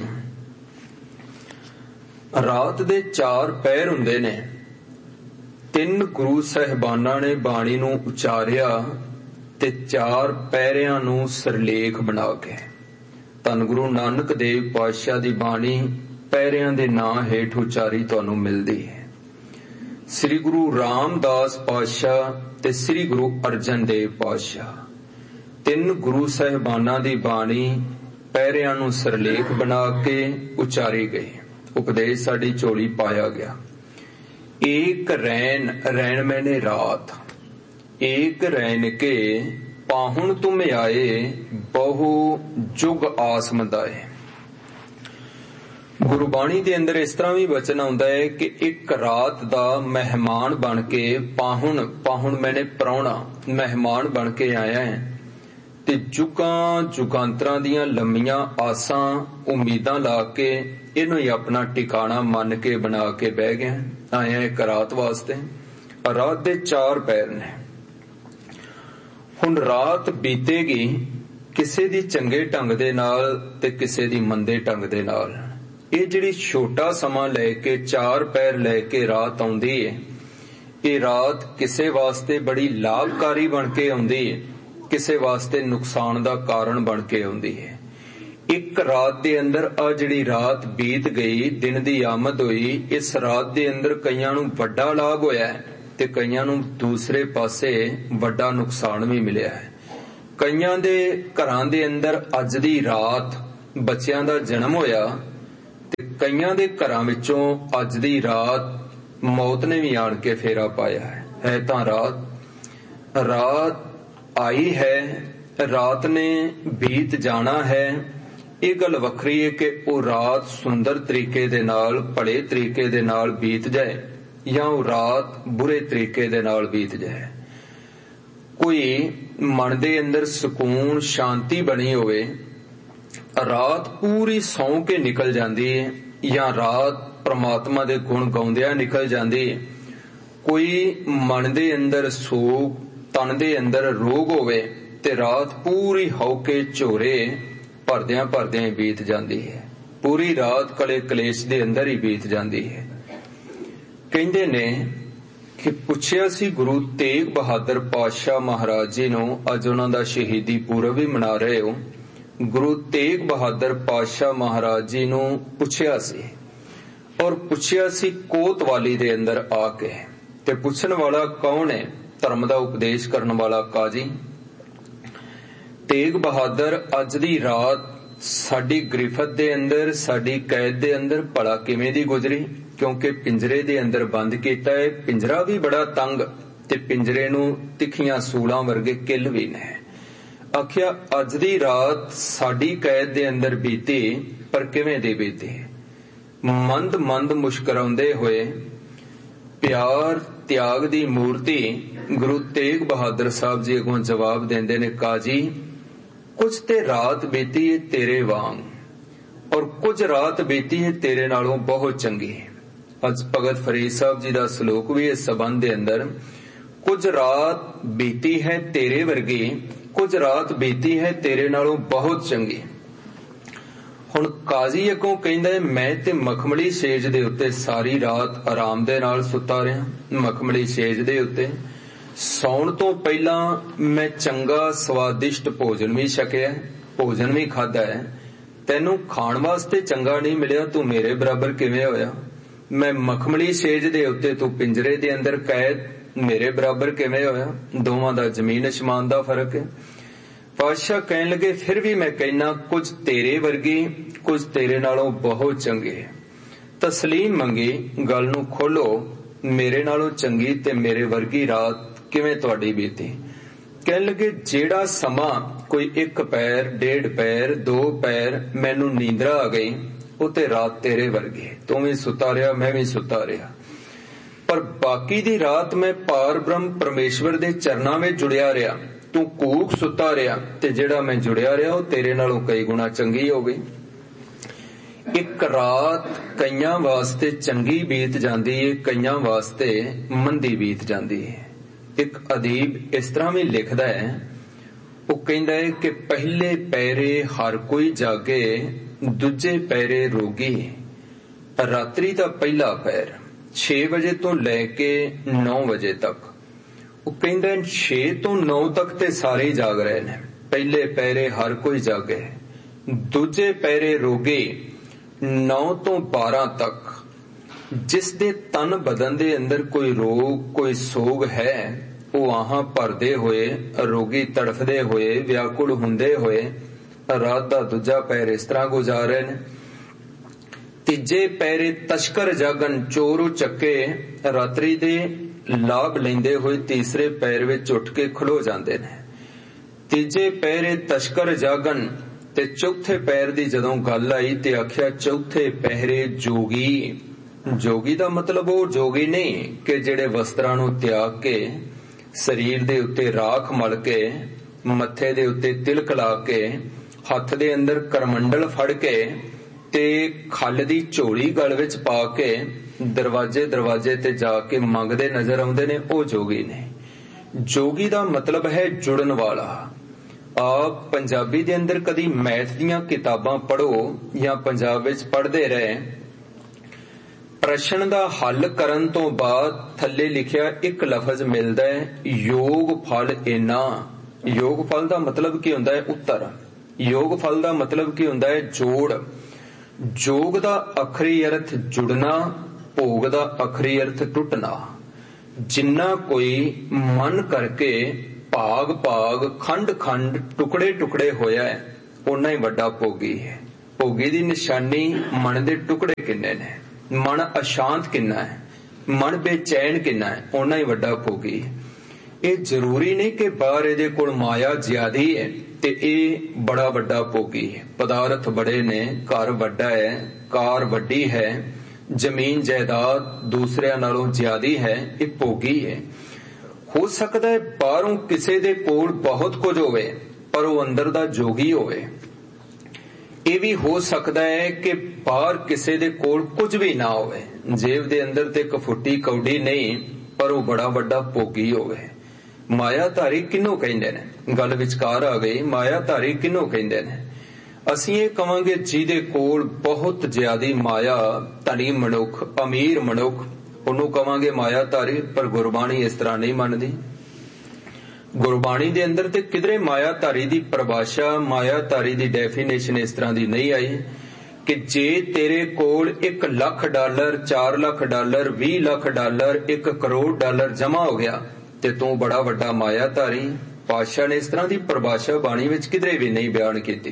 ਰਾਤ ਦੇ 4 ਪਹਿਰ ਹੁੰਦੇ ਨੇ। 3 ਗੁਰੂ ਸਾਹਿਬਾਨਾਂ ਨੇ ਬਾਣੀ ਨੂੰ ਉਚਾਰਿਆ ਤੇ 4 ਪਹਿਰਿਆਂ ਨੂੰ ਸਿਰਲੇਖ ਬਣਾ ਕੇ। ਧੰਨ ਗੁਰੂ ਨਾਨਕ ਦੇਵ ਪਾਤਸ਼ਾਹ ਦੀ ਬਾਣੀ ਪਹਿਰਿਆਂ ਦੇ ਨਾਂ ਹੇਠ ਉਚਾਰੀ ਤੁਹਾਨੂੰ ਮਿਲਦੀ ਹੈ। ਸ੍ਰੀ ਗੁਰੂ ਰਾਮਦਾਸ ਪਾਤਸ਼ਾਹ ਤੇ ਸ੍ਰੀ ਗੁਰੂ ਅਰਜਨ ਦੇਵ ਪਾਤਸ਼ਾਹ, 3 ਗੁਰੂ ਸਾਹਿਬਾਨਾਂ ਦੀ ਬਾਣੀ ਪਹਿਰਿਆਂ ਨੂੰ ਸਿਰਲੇਖ ਬਣਾ ਕੇ ਉਚਾਰੀ ਗਈ। ਉਪਦੇਸ਼ ਸਾਡੀ ਝੋਲੀ ਪਾਇਆ ਗਿਆ। ਏਕ ਰੈਨ, ਰੈਣ ਮੈਨੇ ਰਾਤ, ਏਕ ਰੈਨ ਕੇ ਪਾਹੁਣ ਤੁਮ ਆਏ, ਬਹੁ ਜੁਗ ਆਸ ਮੰਦਾਏ। ਗੁਰਬਾਣੀ ਦੇ ਅੰਦਰ ਇਸ ਤਰ੍ਹਾਂ ਵੀ ਵਚਨ ਆਉਂਦਾ ਹੈ ਕਿ ਇੱਕ ਰਾਤ ਦਾ ਮਹਿਮਾਨ ਬਣ ਕੇ, ਪਾਹੁਣ ਮੈਨੇ ਪ੍ਰਾਹੁਣਾ, ਮਹਿਮਾਨ ਬਣ ਕੇ ਆਇਆ ਹੈ ਤੇ ਜੁਗਾਂ ਜੁਗਾਂਤਰਾਂ ਦੀਆਂ ਲੰਮੀਆਂ ਆਸਾਂ ਉਮੀਦਾਂ ਲਾ ਕੇ ਇਹਨੂੰ ਹੀ ਆਪਣਾ ਟਿਕਾਣਾ ਮੰਨ ਕੇ ਬਣਾ ਕੇ ਬਹਿ ਗਿਆ। ਆਇਆ ਇੱਕ ਰਾਤ ਵਾਸਤੇ। ਰਾਤ ਦੇ 4 ਪਹਿਰ ਨੇ। ਹੁਣ ਰਾਤ ਬੀਤੇਗੀ ਕਿਸੇ ਦੀ ਚੰਗੇ ਢੰਗ ਦੇ ਨਾਲ ਤੇ ਕਿਸੇ ਦੀ ਮੰਦੇ ਢੰਗ ਦੇ ਨਾਲ। ਇਹ ਜਿਹੜੀ ਛੋਟਾ ਸਮਾਂ ਲੈ ਕੇ 4 ਪਹਿਰ ਲੈ ਕੇ ਰਾਤ ਆਉਂਦੀ ਹੈ, ਇਹ ਰਾਤ ਕਿਸੇ ਵਾਸਤੇ ਬੜੀ ਲਾਭਕਾਰੀ ਬਣ ਕੇ ਆਉਂਦੀ ਹੈ, ਕਿਸੇ ਵਾਸਤੇ ਨੁਕਸਾਨ ਦਾ ਕਾਰਨ ਬਣ ਕੇ ਆਉਂਦੀ ਹੈ। ਇੱਕ ਰਾਤ ਦੇ ਅੰਦਰ ਆ ਜਿਹੜੀ ਰਾਤ ਬੀਤ ਗਈ, ਦਿਨ ਦੀ ਆਮਦ ਹੋਈ, ਇਸ ਰਾਤ ਦੇ ਅੰਦਰ ਕਈਆਂ ਨੂੰ ਵੱਡਾ ਲਾਭ ਹੋਇਆ ਹੈ ਤੇ ਕਈਆਂ ਨੂੰ ਦੂਸਰੇ ਪਾਸੇ ਵੱਡਾ ਨੁਕਸਾਨ ਵੀ ਮਿਲਿਆ ਹੈ। ਕਈਆਂ ਦੇ ਘਰਾਂ ਦੇ ਅੰਦਰ ਅੱਜ ਦੀ ਰਾਤ ਬੱਚਿਆਂ ਦਾ ਜਨਮ ਹੋਇਆ ਤੇ ਕਈਆਂ ਦੇ ਘਰਾਂ ਵਿੱਚੋਂ ਅੱਜ ਦੀ ਰਾਤ ਮੌਤ ਨੇ ਵੀ ਆਣ ਕੇ ਫੇਰਾ ਪਾਇਆ ਹੈ। ਤਾਂ ਰਾਤ ਆਈ ਹੈ, ਰਾਤ ਨੇ ਬੀਤ ਜਾਣਾ ਹੈ। ਇਹ ਗੱਲ ਵੱਖਰੀ ਹੈ ਕਿ ਉਹ ਰਾਤ ਸੁੰਦਰ ਤਰੀਕੇ ਦੇ ਨਾਲ, ਭਲੇ ਤਰੀਕੇ ਦੇ ਨਾਲ ਬੀਤ ਜਾਏ ਜਾਂ ਉਹ ਰਾਤ ਬੁਰੇ ਤਰੀਕੇ ਦੇ ਨਾਲ ਬੀਤ ਜਾਏ। ਕੋਈ ਮਨ ਦੇ ਅੰਦਰ ਸਕੂਨ ਸ਼ਾਂਤੀ ਬਣੀ ਹੋਵੇ, ਰਾਤ ਪੂਰੀ ਸੌਂ ਕੇ ਨਿਕਲ ਜਾਂਦੀ ਹੈ ਜਾਂ ਰਾਤ ਪ੍ਰਮਾਤਮਾ ਦੇ ਗੁਣ ਗਾਉਂਦਿਆਂ ਨਿਕਲ ਜਾਂਦੀ ਹੈ। ਕੋਈ ਮਨ ਦੇ ਅੰਦਰ ਸੋਗ, ਤਨ ਦੇ ਅੰਦਰ ਰੋਗ ਹੋਵੇ ਤੇ ਰਾਤ ਪੂਰੀ ਹੌਕੇ ਝੋਰੇ ਭਰਦਿਆਂ ਭਰਦਿਆਂ ਬੀਤ ਜਾਂਦੀ ਹੈ। ਪੂਰੀ ਰਾਤ ਕਲੇ ਕਲੇਸ਼ ਦੇ ਅੰਦਰ ਹੀ ਬੀਤ ਜਾਂਦੀ ਹੈ। ਕਹਿੰਦੇ ਨੇ ਕਿ ਪੁੱਛਿਆ ਸੀ ਗੁਰੂ ਤੇਗ ਬਹਾਦਰ ਪਾਤਸ਼ਾਹ ਮਹਾਰਾਜ ਜੀ ਨੂੰ, ਅੱਜ ਉਹਨਾਂ ਦਾ ਸ਼ਹੀਦੀ ਪੁਰਬ ਵੀ ਮਨਾ ਰਹੇ ਹੋ। ਗੁਰੂ ਤੇਗ ਬਹਾਦਰ ਪਾਤਸ਼ਾਹ ਮਹਾਰਾਜ ਜੀ ਨੂੰ ਪੁੱਛਿਆ ਸੀ, ਔਰ ਪੁੱਛਿਆ ਸੀ ਕੋਤਵਾਲੀ ਦੇ ਅੰਦਰ ਆ ਕੇ। ਤੇ ਪੁੱਛਣ ਵਾਲਾ ਕੌਣ ਹੈ? ਧਰਮ ਦਾ ਉਪਦੇਸ਼ ਕਰਨ ਵਾਲਾ ਕਾਜੀ ਤੇਗ ਬਹਾਦਰ ਅੱਜ ਦੀ ਰਾਤ ਸਾਡੀ ਗ੍ਰਿਫਤ ਦੇ ਅੰਦਰ, ਸਾਡੀ ਕੈਦ ਦੇ ਅੰਦਰ ਭਲਾ ਕਿਵੇਂ ਦੀ ਗੁਜ਼ਰੀ? ਕਿਉਂਕਿ ਪਿੰਜਰੇ ਦੇ ਅੰਦਰ ਬੰਦ ਕੀਤਾ ਹੈ। ਪਿੰਜਰਾ ਵੀ ਬੜਾ ਤੰਗ ਤੇ ਪਿੰਜਰੇ ਨੂੰ ਤਿੱਖੀਆਂ ਸੂਲਾਂ ਵਰਗੇ ਕਿੱਲ ਵੀ ਨੇ। ਆਖਿਆ ਅੱਜ ਦੀ ਰਾਤ ਸਾਡੀ ਕੈਦ ਦੇ ਅੰਦਰ ਬੀਤੀ, ਪਰ ਕਿਵੇਂ ਦੀ ਬੀਤੀ? ਮੰਦ ਮੰਦ ਮੁਸਕਰਾਉਂਦੇ ਹੋਏ ਪਿਆਰ ਤਿਆਗ ਦੀ ਮੂਰਤੀ ਗੁਰੂ ਤੇਗ ਬਹਾਦਰ ਸਾਹਿਬ ਜੀ ਅੱਗੋਂ ਜਵਾਬ ਦਿੰਦੇ ਨੇ, ਕਾਜੀ ਕੁਝ ਤੇ ਰਾਤ ਬੀਤੀ ਹੈ ਤੇਰੇ ਵਾਂਗ, ਔਰ ਕੁਝ ਰਾਤ ਬੀਤੀ ਹੈ ਤੇਰੇ ਨਾਲੋਂ ਬਹੁਤ ਚੰਗੀ। ਅੱਜ ਭਗਤ ਫਰੀਦ ਸਾਹਿਬ ਜੀ ਦਾ ਸ਼ਲੋਕ ਵੀ ਇਸ ਸੰਬੰਧ ਦੇ ਅੰਦਰ, ਕੁਝ ਰਾਤ ਬੀਤੀ ਹੈ ਤੇਰੇ ਵਰਗੀ, ਕੁਝ ਰਾਤ ਬੀਤੀ ਹੈ ਤੇਰੇ ਨਾਲੋਂ ਬਹੁਤ ਚੰਗੀ। ਹੁਣ ਕਾਜ਼ੀ ਅੱਗੋਂ ਕਹਿੰਦਾ ਹੈ, ਮੈਂ ਤੇ ਮਖਮਲੀ ਸੇਜ ਦੇ ਉੱਤੇ ਸਾਰੀ ਰਾਤ ਆਰਾਮ ਦੇ ਨਾਲ ਸੁੱਤਾ ਰਿਹਾ। ਮਖਮਲੀ ਸੇਜ ਦੇ ਉੱਤੇ ਸੌਣ ਤੋਂ ਪਹਿਲਾਂ ਮੈਂ ਚੰਗਾ ਸਵਾਦਿਸ਼ਟ ਭੋਜਨ ਵੀ ਛਕਿਆ, ਭੋਜਨ ਵੀ ਖਾਧਾ ਹੈ। ਤੈਨੂੰ ਖਾਣ ਵਾਸਤੇ ਚੰਗਾ ਨਹੀਂ ਮਿਲਿਆ, ਤੂੰ ਮੇਰੇ ਬਰਾਬਰ ਕਿਵੇਂ ਹੋਇਆ? ਮੈਂ ਮਖਮਲੀ ਸੇਜ ਦੇ ਉੱਤੇ, ਤੂੰ ਪਿੰਜਰੇ ਦੇ ਅੰਦਰ ਕੈਦ, ਮੇਰੇ ਬਰਾਬਰ ਕਿਵੇਂ ਹੋਇਆ? ਦੋਵਾਂ ਦਾ ਜ਼ਮੀਨ ਅਸਮਾਨ ਦਾ ਫਰਕ ਹੈ। ਪਾਤਸ਼ਾਹ ਕਹਿਣ ਲੱਗੇ, ਫਿਰ ਵੀ ਮੈਂ ਕਹਿਣਾ ਕੁਝ ਤੇਰੇ ਵਰਗੀ, ਕੁਝ ਤੇਰੇ ਨਾਲੋਂ ਬਹੁਤ ਚੰਗੇ। ਤਸਲੀਮ ਮੰਗੀ, ਗੱਲ ਨੂੰ ਖੋਲੋ, ਮੇਰੇ ਨਾਲੋਂ ਚੰਗੀ ਤੇ ਮੇਰੇ ਵਰਗੀ ਰਾਤ ਕਿਵੇਂ ਤੁਹਾਡੀ ਬੀਤੀ? ਕਹਿਣ ਲੱਗੇ, ਜਿਹੜਾ ਸਮਾਂ ਕੋਈ 1 ਪੈਰ, 1.5 ਪੈਰ, 2 ਪੈਰ ਮੈਨੂੰ ਨੀਂਦਰਾ ਆ ਗਈ, ਉਹ ਤੇ ਰਾਤ ਤੇਰੇ ਵਰਗੀ। ਤੂੰ ਵੀ ਸੁੱਤਾ ਰਿਹਾ, ਮੈਂ ਵੀ ਸੁੱਤਾ ਰਿਹਾ, ਪਰ ਬਾਕੀ ਦੀ ਰਾਤ ਮੈਂ ਪਾਰ ਬ੍ਰਹਮ ਪਰਮੇਸ਼ਵਰ ਦੇ ਚਰਨਾਂ ਵਿੱਚ ਜੁੜਿਆ ਰਿਹਾ। ਤੂੰ ਕੂਕ ਸੁੱਤਾ ਰਿਹਾ ਤੇ ਜਿਹੜਾ ਮੈਂ ਜੁੜਿਆ ਰਿਹਾ ਉਹ ਤੇਰੇ ਨਾਲੋਂ ਕਈ ਗੁਣਾ ਚੰਗੀ ਹੋ ਗਈ। ਇੱਕ ਰਾਤ ਕਈਆਂ ਵਾਸਤੇ ਚੰਗੀ ਬੀਤ ਜਾਂਦੀ ਹੈ, ਕਈਆਂ ਵਾਸਤੇ ਮੰਦੀ ਬੀਤ ਜਾਂਦੀ ਹੈ। ਇੱਕ ਅਦੀਬ ਇਸ ਤਰ੍ਹਾਂ ਵੀ ਲਿਖਦਾ ਹੈ, ਉਹ ਕਹਿੰਦਾ ਹੈ ਕਿ ਪਹਿਲੇ ਪੈਰੇ ਹਰ ਕੋਈ ਜਾਗੇ, ਦੂਜੇ ਪੈਰੇ ਰੋਗੀ। ਰਾਤਰੀ ਦਾ ਪਹਿਲਾ ਪੈਰ 6 ਵਜੇ ਤੋਂ ਲੈ ਕੇ 9 ਵਜੇ ਤੱਕ, ਉਹ ਕਹਿੰਦਾ 6 ਤੋਂ 9 ਤੱਕ ਤੇ ਸਾਰੇ ਜਾਗ ਰਹੇ ਨੇ। ਪਹਿਲੇ ਪੈਰੇ ਹਰ ਕੋਈ ਜਾਗੇ, ਦੂਜੇ ਪੈਰੇ ਰੋਗੀ 9 ਤੋਂ 12 ਤੱਕ। ਜਿਸ ਦੇ ਤਨ ਬਦਨ ਦੇ ਅੰਦਰ ਕੋਈ ਰੋਗ, ਕੋਈ ਸੋਗ ਹੈ, ਉਹ ਆਹਾਂ ਭਰਦੇ ਹੋਏ, ਰੋਗੀ ਤੜਫਦੇ ਹੋਏ, ਵਿਆਕੁਲ ਹੁੰਦੇ ਹੋਏ ਰਾਤ ਦਾ ਦੂਜਾ ਪੈਰ ਇਸ ਤਰ੍ਹਾਂ ਗੁਜ਼ਾਰ ਰਹੇ ਨੇ। ਤੀਜੇ ਪੈਰੇ ਤਸ਼ਕਰ ਜਾਗਣ, ਚੋਰ ਚੱਕੇ ਰਾਤਰੀ ਦੇ ਲਾਭ ਲੈਂਦੇ ਹੋਏ ਤੀਸਰੇ ਪੈਰ ਵਿੱਚ ਉੱਠ ਕੇ ਖਲੋ ਜਾਂਦੇ ਨੇ। ਤੀਜੇ ਪੈਰੇ ਤਸ਼ਕਰ ਜਾਗਣ ਤੇ ਚੌਥੇ ਪੈਰ ਦੀ ਜਦੋਂ ਗੱਲ ਆਈ ਤੇ ਆਖਿਆ ਚੌਥੇ ਪਹਿਰੇ ਜੋਗੀ। ਜੋਗੀ ਦਾ ਮਤਲਬ ਉਹ ਜੋਗੀ ਨਹੀਂ ਕਿ ਜਿਹੜੇ ਵਸਤਰਾਂ ਨੂੰ ਤਿਆਗ ਕੇ, ਸਰੀਰ ਦੇ ਉੱਤੇ ਰਾਖ ਮਲ ਕੇ, ਮੱਥੇ ਦੇ ਉੱਤੇ ਤਿਲਕ ਲਾ ਕੇ, ਹੱਥ ਦੇ ਅੰਦਰ ਕਰਮੰਡਲ ਫੜ ਕੇ ਤੇ ਖੱਲ ਦੀ ਝੋਲੀ ਗਲ ਵਿੱਚ ਪਾ ਕੇ ਦਰਵਾਜ਼ੇ ਤੇ ਜਾ ਕੇ ਮੰਗਦੇ ਨਜ਼ਰ ਆਉਂਦੇ ਨੇ, ਉਹ ਜੋਗੀ ਨੇ। ਜੋਗੀ ਦਾ ਮਤਲਬ ਹੈ ਜੁੜਨ ਵਾਲਾ। ਆਪ ਪੰਜਾਬੀ ਦੇ ਅੰਦਰ ਕਦੀ ਮੈਥ ਦੀਆਂ ਕਿਤਾਬਾਂ ਪੜ੍ਹੋ ਜਾਂ ਪੰਜਾਬ ਵਿੱਚ ਪੜ੍ਹਦੇ ਰਹੇ, ਪ੍ਰਸ਼ਨ ਦਾ ਹੱਲ ਕਰਨ ਤੋਂ ਬਾਅਦ ਥੱਲੇ ਲਿਖਿਆ ਇੱਕ ਲਫ਼ਜ਼ ਮਿਲਦਾ ਹੈ, ਯੋਗ ਫਲ ਇੰਨਾ। ਯੋਗ ਫਲ ਦਾ ਮਤਲਬ ਕੀ ਹੁੰਦਾ ਹੈ? ਉੱਤਰ। ਯੋਗ ਫਲ ਦਾ ਮਤਲਬ ਕੀ ਹੁੰਦਾ ਹੈ? ਜੋੜ। ਜੋਗ ਦਾ ਅਖਰੀ ਅਰਥ ਜੁੜਨਾ, ਭੋਗ ਦਾ ਅਖਰੀ ਅਰਥ ਟੁੱਟਣਾ। जिन्ना कोई मन करके भाग भाग खंड खंड टुकड़े टुकड़े होया है उन्ना ही वड्डा भोगी है। भोगी दी निशानी मन दे टुकड़े किन्ने ने, मन अशांत किन्ना है, मन बेचैन किन्ना है, उन्ना ही वड्डा भोगी है। ये जरूरी नहीं कि बाहर इहदे कोल माया ज्यादी है ते ये बड़ा वड्डा भोगी है। पदार्थ बड़े ने, घर वड्डा है, कार वड्डी है, जमीन जायदाद दूसरिਆਂ नालों ज्यादी है, ये भोगी है। हो सकता है बाहरों किसी दे कोल बहुत कुछ होवे पर वो अंदर दा जोगी होवे। ये भी हो सकता है कि बाहर किसी दे कोल कुछ भी ना होवे, जेब दे अंदर ते एक फुट्टी कौडी नहीं पर वो बड़ा वड्डा भोगी होवे। मायाधारी किन्नों कहिंदे ने? गल विचकार आ गई, मायाधारी किन्नों कहिंदे ने? ਅਸੀਂ ਇਹ ਕਵਾਂਗੇ ਜਿਹਦੇ ਕੋਲ ਬਹੁਤ ਜ਼ਿਆਦੀ ਮਾਇਆ, ਧਨੀ ਮਨੁੱਖ, ਅਮੀਰ ਮਨੁੱਖ, ਉਹਨੂੰ ਕਵਾਂਗੇ ਮਾਇਆਧਾਰੀ। ਪਰ ਗੁਰਬਾਣੀ ਇਸ ਤਰ੍ਹਾਂ ਨਹੀਂ ਮੰਨਦੀ। ਗੁਰਬਾਣੀ ਦੇ ਅੰਦਰ ਤੇ ਕਿਧਰੇ ਮਾਇਆਧਾਰੀ ਦੀ ਪਰਿਭਾਸ਼ਾ, ਮਾਇਆਧਾਰੀ ਦੀ ਡੈਫੀਨੇਸ਼ਨ ਇਸ ਤਰ੍ਹਾਂ ਦੀ ਨਹੀਂ ਆਈ ਕਿ ਜੇ ਤੇਰੇ ਕੋਲ $1 ਲੱਖ, $4 ਲੱਖ, $20 ਲੱਖ, $1 ਕਰੋੜ ਜਮਾ ਹੋ ਗਿਆ ਤੇ ਤੂੰ ਬੜਾ ਵੱਡਾ ਮਾਇਆਧਾਰੀ। ਪਾਤਸ਼ਾਹ ਨੇ ਇਸ ਤਰ੍ਹਾਂ ਦੀ ਪਰਿਭਾਸ਼ਾ ਬਾਣੀ ਵਿੱਚ ਕਿਧਰੇ ਵੀ ਨਹੀਂ ਬਿਆਨ ਕੀਤੀ।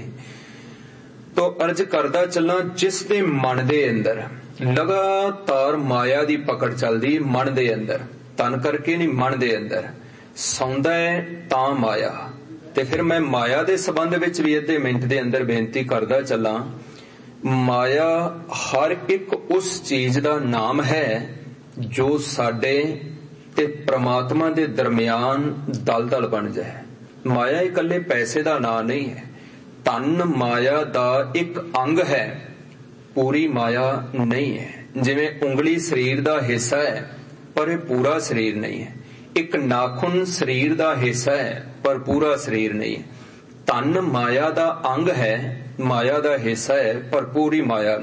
तो अर्ज करदा चलना, जिस दे मन दे अंदर लगातार माया दी पकड़ चलदी, मन दे अंदर, तन करके नहीं, मन दे अंदर सौंदा है तां माया। ते फिर मैं माया दे संबंध विच भी अद्धे मिनट दे अंदर बेनती करदा चला, माया हर एक उस चीज दा नाम है जो साडे ते परमात्मा दे दरमियान दलदल बन जाए। माया इकल्ले पैसे दा नाम नहीं है। तन माया दा एक अंग है, पूरी माया नहीं है। जिवें उंगली शरीर दा हिस्सा है पर यह पूरा शरीर नहीं है। एक नाखून शरीर दा हिस्सा है पर पूरा शरीर नहीं है। तन माया दा अंग है, माया दा हिस्सा है पर पूरी माया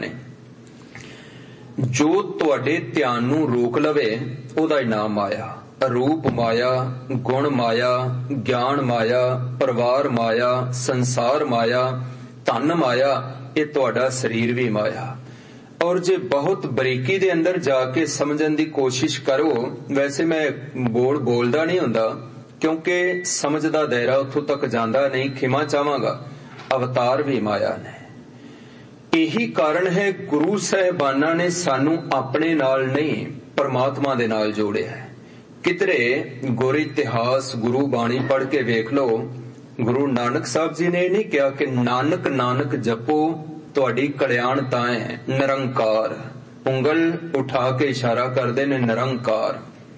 नहीं। जो तुहाडे ध्यान नूं रोक लवे ओहदा ही नाम माया। रूप माया, गुण माया, ज्ञान माया, परिवार माया, संसार माया, धन माया, ये तुहाडा शरीर भी माया। और जे बहुत बरीकी दे अंदर जाके समझण दी कोशिश करो, वैसे मैं बोलदा नहीं हुंदा क्योंकि समझ दा दायरा उत्थों तक जांदा नहीं, खिमा चाहांगा। अवतार भी माया ने। यही कारण है गुरु साहिबाना ने सानू अपने नाल नहीं परमात्मा दे नाल जोड़िया है। किधरे गुर इतिहास, गुरु बाणी पढ़ के वेख लो, गुरु नानक साहब जी ने नहीं कहा कि नानक नानक जपो तुहाडी कल्याण ताए है। निरंकार, उंगल उठा के इशारा करदे ने निरंकार।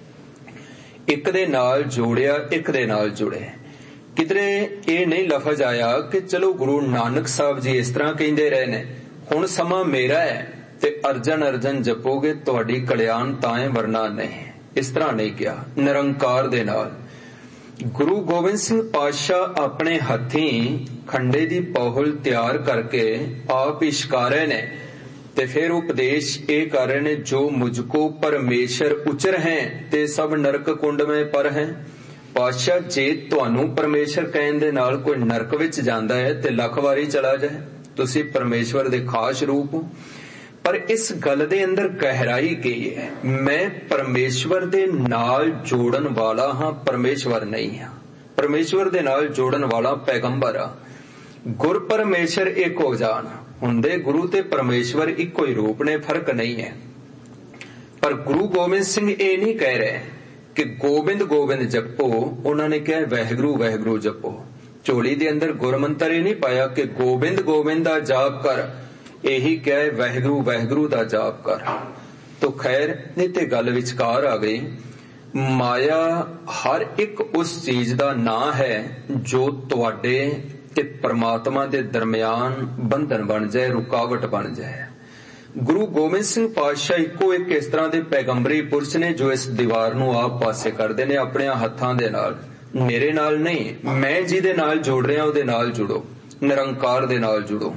एक दे नाल जोड़िया, एक दे नाल जुड़े। किधरे ये नहीं लफज आया कि चलो गुरु नानक साहब जी इस तरह कहंदे रहे ने, हुण समा मेरा है ते अर्जन अर्जन जपोगे तुहाडी कल्याण ताए वरना नहीं। इस तरह नहीं किया। निरंकार दे नाल गुरु गोबिंद सिंह पातशाह अपने हथी खंडे दी पहुल तैयार करके आप ही शिकारे ने ते फिर उपदेश ये कर रहे ने, जो मुझको परमेश्वर उचर हैं ते सब नरक कुंड में पर हैं। पातशाह जे तुहानू परमेश्वर कहण दे नाल कोई नरक विच जांदा है ते लख वारी चला जाए, तुसी परमेश्वर दे खास रूप हो। पर इस गल दे अंदर गहराई की है, मैं परमेश्वर दे नाल जोड़न वाला हां, परमेश्वर नहीं हां। परमेश्वर दे नाल जोड़न वाला पैगंबर आ। गुर परमेश्वर एक हो जान हुंदे, गुरु ते परमेश्वर इको ही रूप ने, फर्क नहीं है। पर गुरु गोबिंद सिंह ये नहीं कह रहे कि गोबिंद गोबिंद जपो, उन्होंने कहा वाहिगुरु वाहिगुरु जपो। झोली दे अंदर गुरमंत्र ये नहीं पाया कि गोबिंद गोबिंद दा जाप कर, यही क्या है वाहिगुरु वाहिगुरु दा जाप कर। तो खैर नहीं ते गल विचकार आ गई। माया हर एक उस चीज दा नाम है जो तुहाडे ते परमात्मा दे दरमियान बंधन बन जाए, रुकावट बन जाए। गुरु गोबिंद सिंह पातशाह इको एक इस तरह दे पैगंबरी पुरुष ने जो इस दीवार नूं आप पासे करदे ने अपने हत्थां दे नाल। मेरे नाल नहीं, मैं जिहदे नाल जोड़ रहा उहदे नाल जुड़ो, निरंकार दे नाल जुड़ो।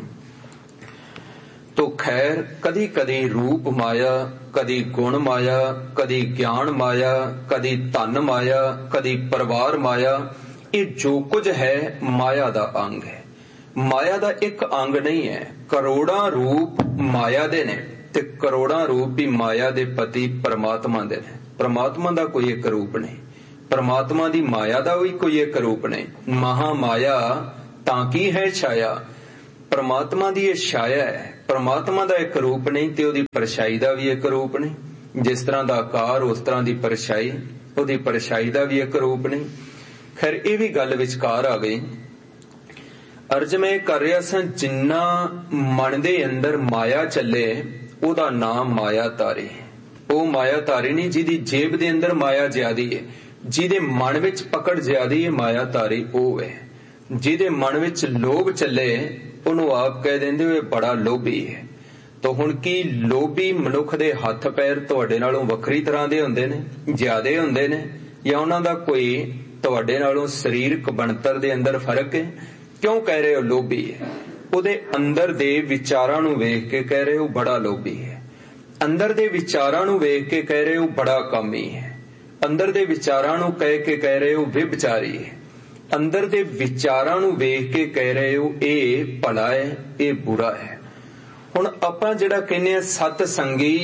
तो खैर कदी कदी रूप माया, कदी गुण माया, कदी ज्ञान माया, कदी धन माया, कदी परिवार माया, ये जो कुछ है माया दा अंग है। माया दा एक अंग नहीं है। करोड़ां रूप माया दे ने ते करोड़ां रूप भी माया दे पति परमात्मा दे ने। परमात्मा दा कोई एक रूप नहीं, परमात्मा दी माया दा भी कोई एक रूप नहीं। महा माया ताकी है छाया, परमात्मा दी ये छाया है, परमात्मा दा एक रूप नहीं ते ओदी परछाई दा भी एक रूप नहीं। जिस तरह दा आकार उस तरह दी परछाई, ओदी परछाई दा भी एक रूप नहीं। खैर ये भी गल विचकार आ गई। अर्ज में कर रहा सा, जिन्ना मन दे अंदर माया चले ओदा नाम माया तारी। वो माया तारी नहीं जिहदी जेब दे अंदर माया ज्यादी है, जिहदे मन विच पकड़ ज्यादी है, माया तारी वो है। जिहदे मन विच लोभ चले उन्होंने आप कह देंदे वे बड़ा लोभी है। तो हुण की लोभी मनुख दे हथ पैर तुहाडे नालों वखरी तरह दे हुंदे ने, ज्यादे हुंदे ने, या उन्हां दा कोई तुहाडे नालों सरीरक बनतर दे अंदर फर्क है? क्यों कह रहे हो लोभी है? उहदे अंदर दे विचारां नूं वेख के कह रहे हो बड़ा लोभी है, अंदर दे विचारां नूं वेख के कह रहे हो बड़ा कामी है, अंदर दे विचारां नूं कह के कह रहे हो व्यभिचारी है, अंदर दे विचारां नूं वेख के कह रहे हो ये भला है, ये बुरा है। हुण आपां जिहड़ा कहने आ सत संगी,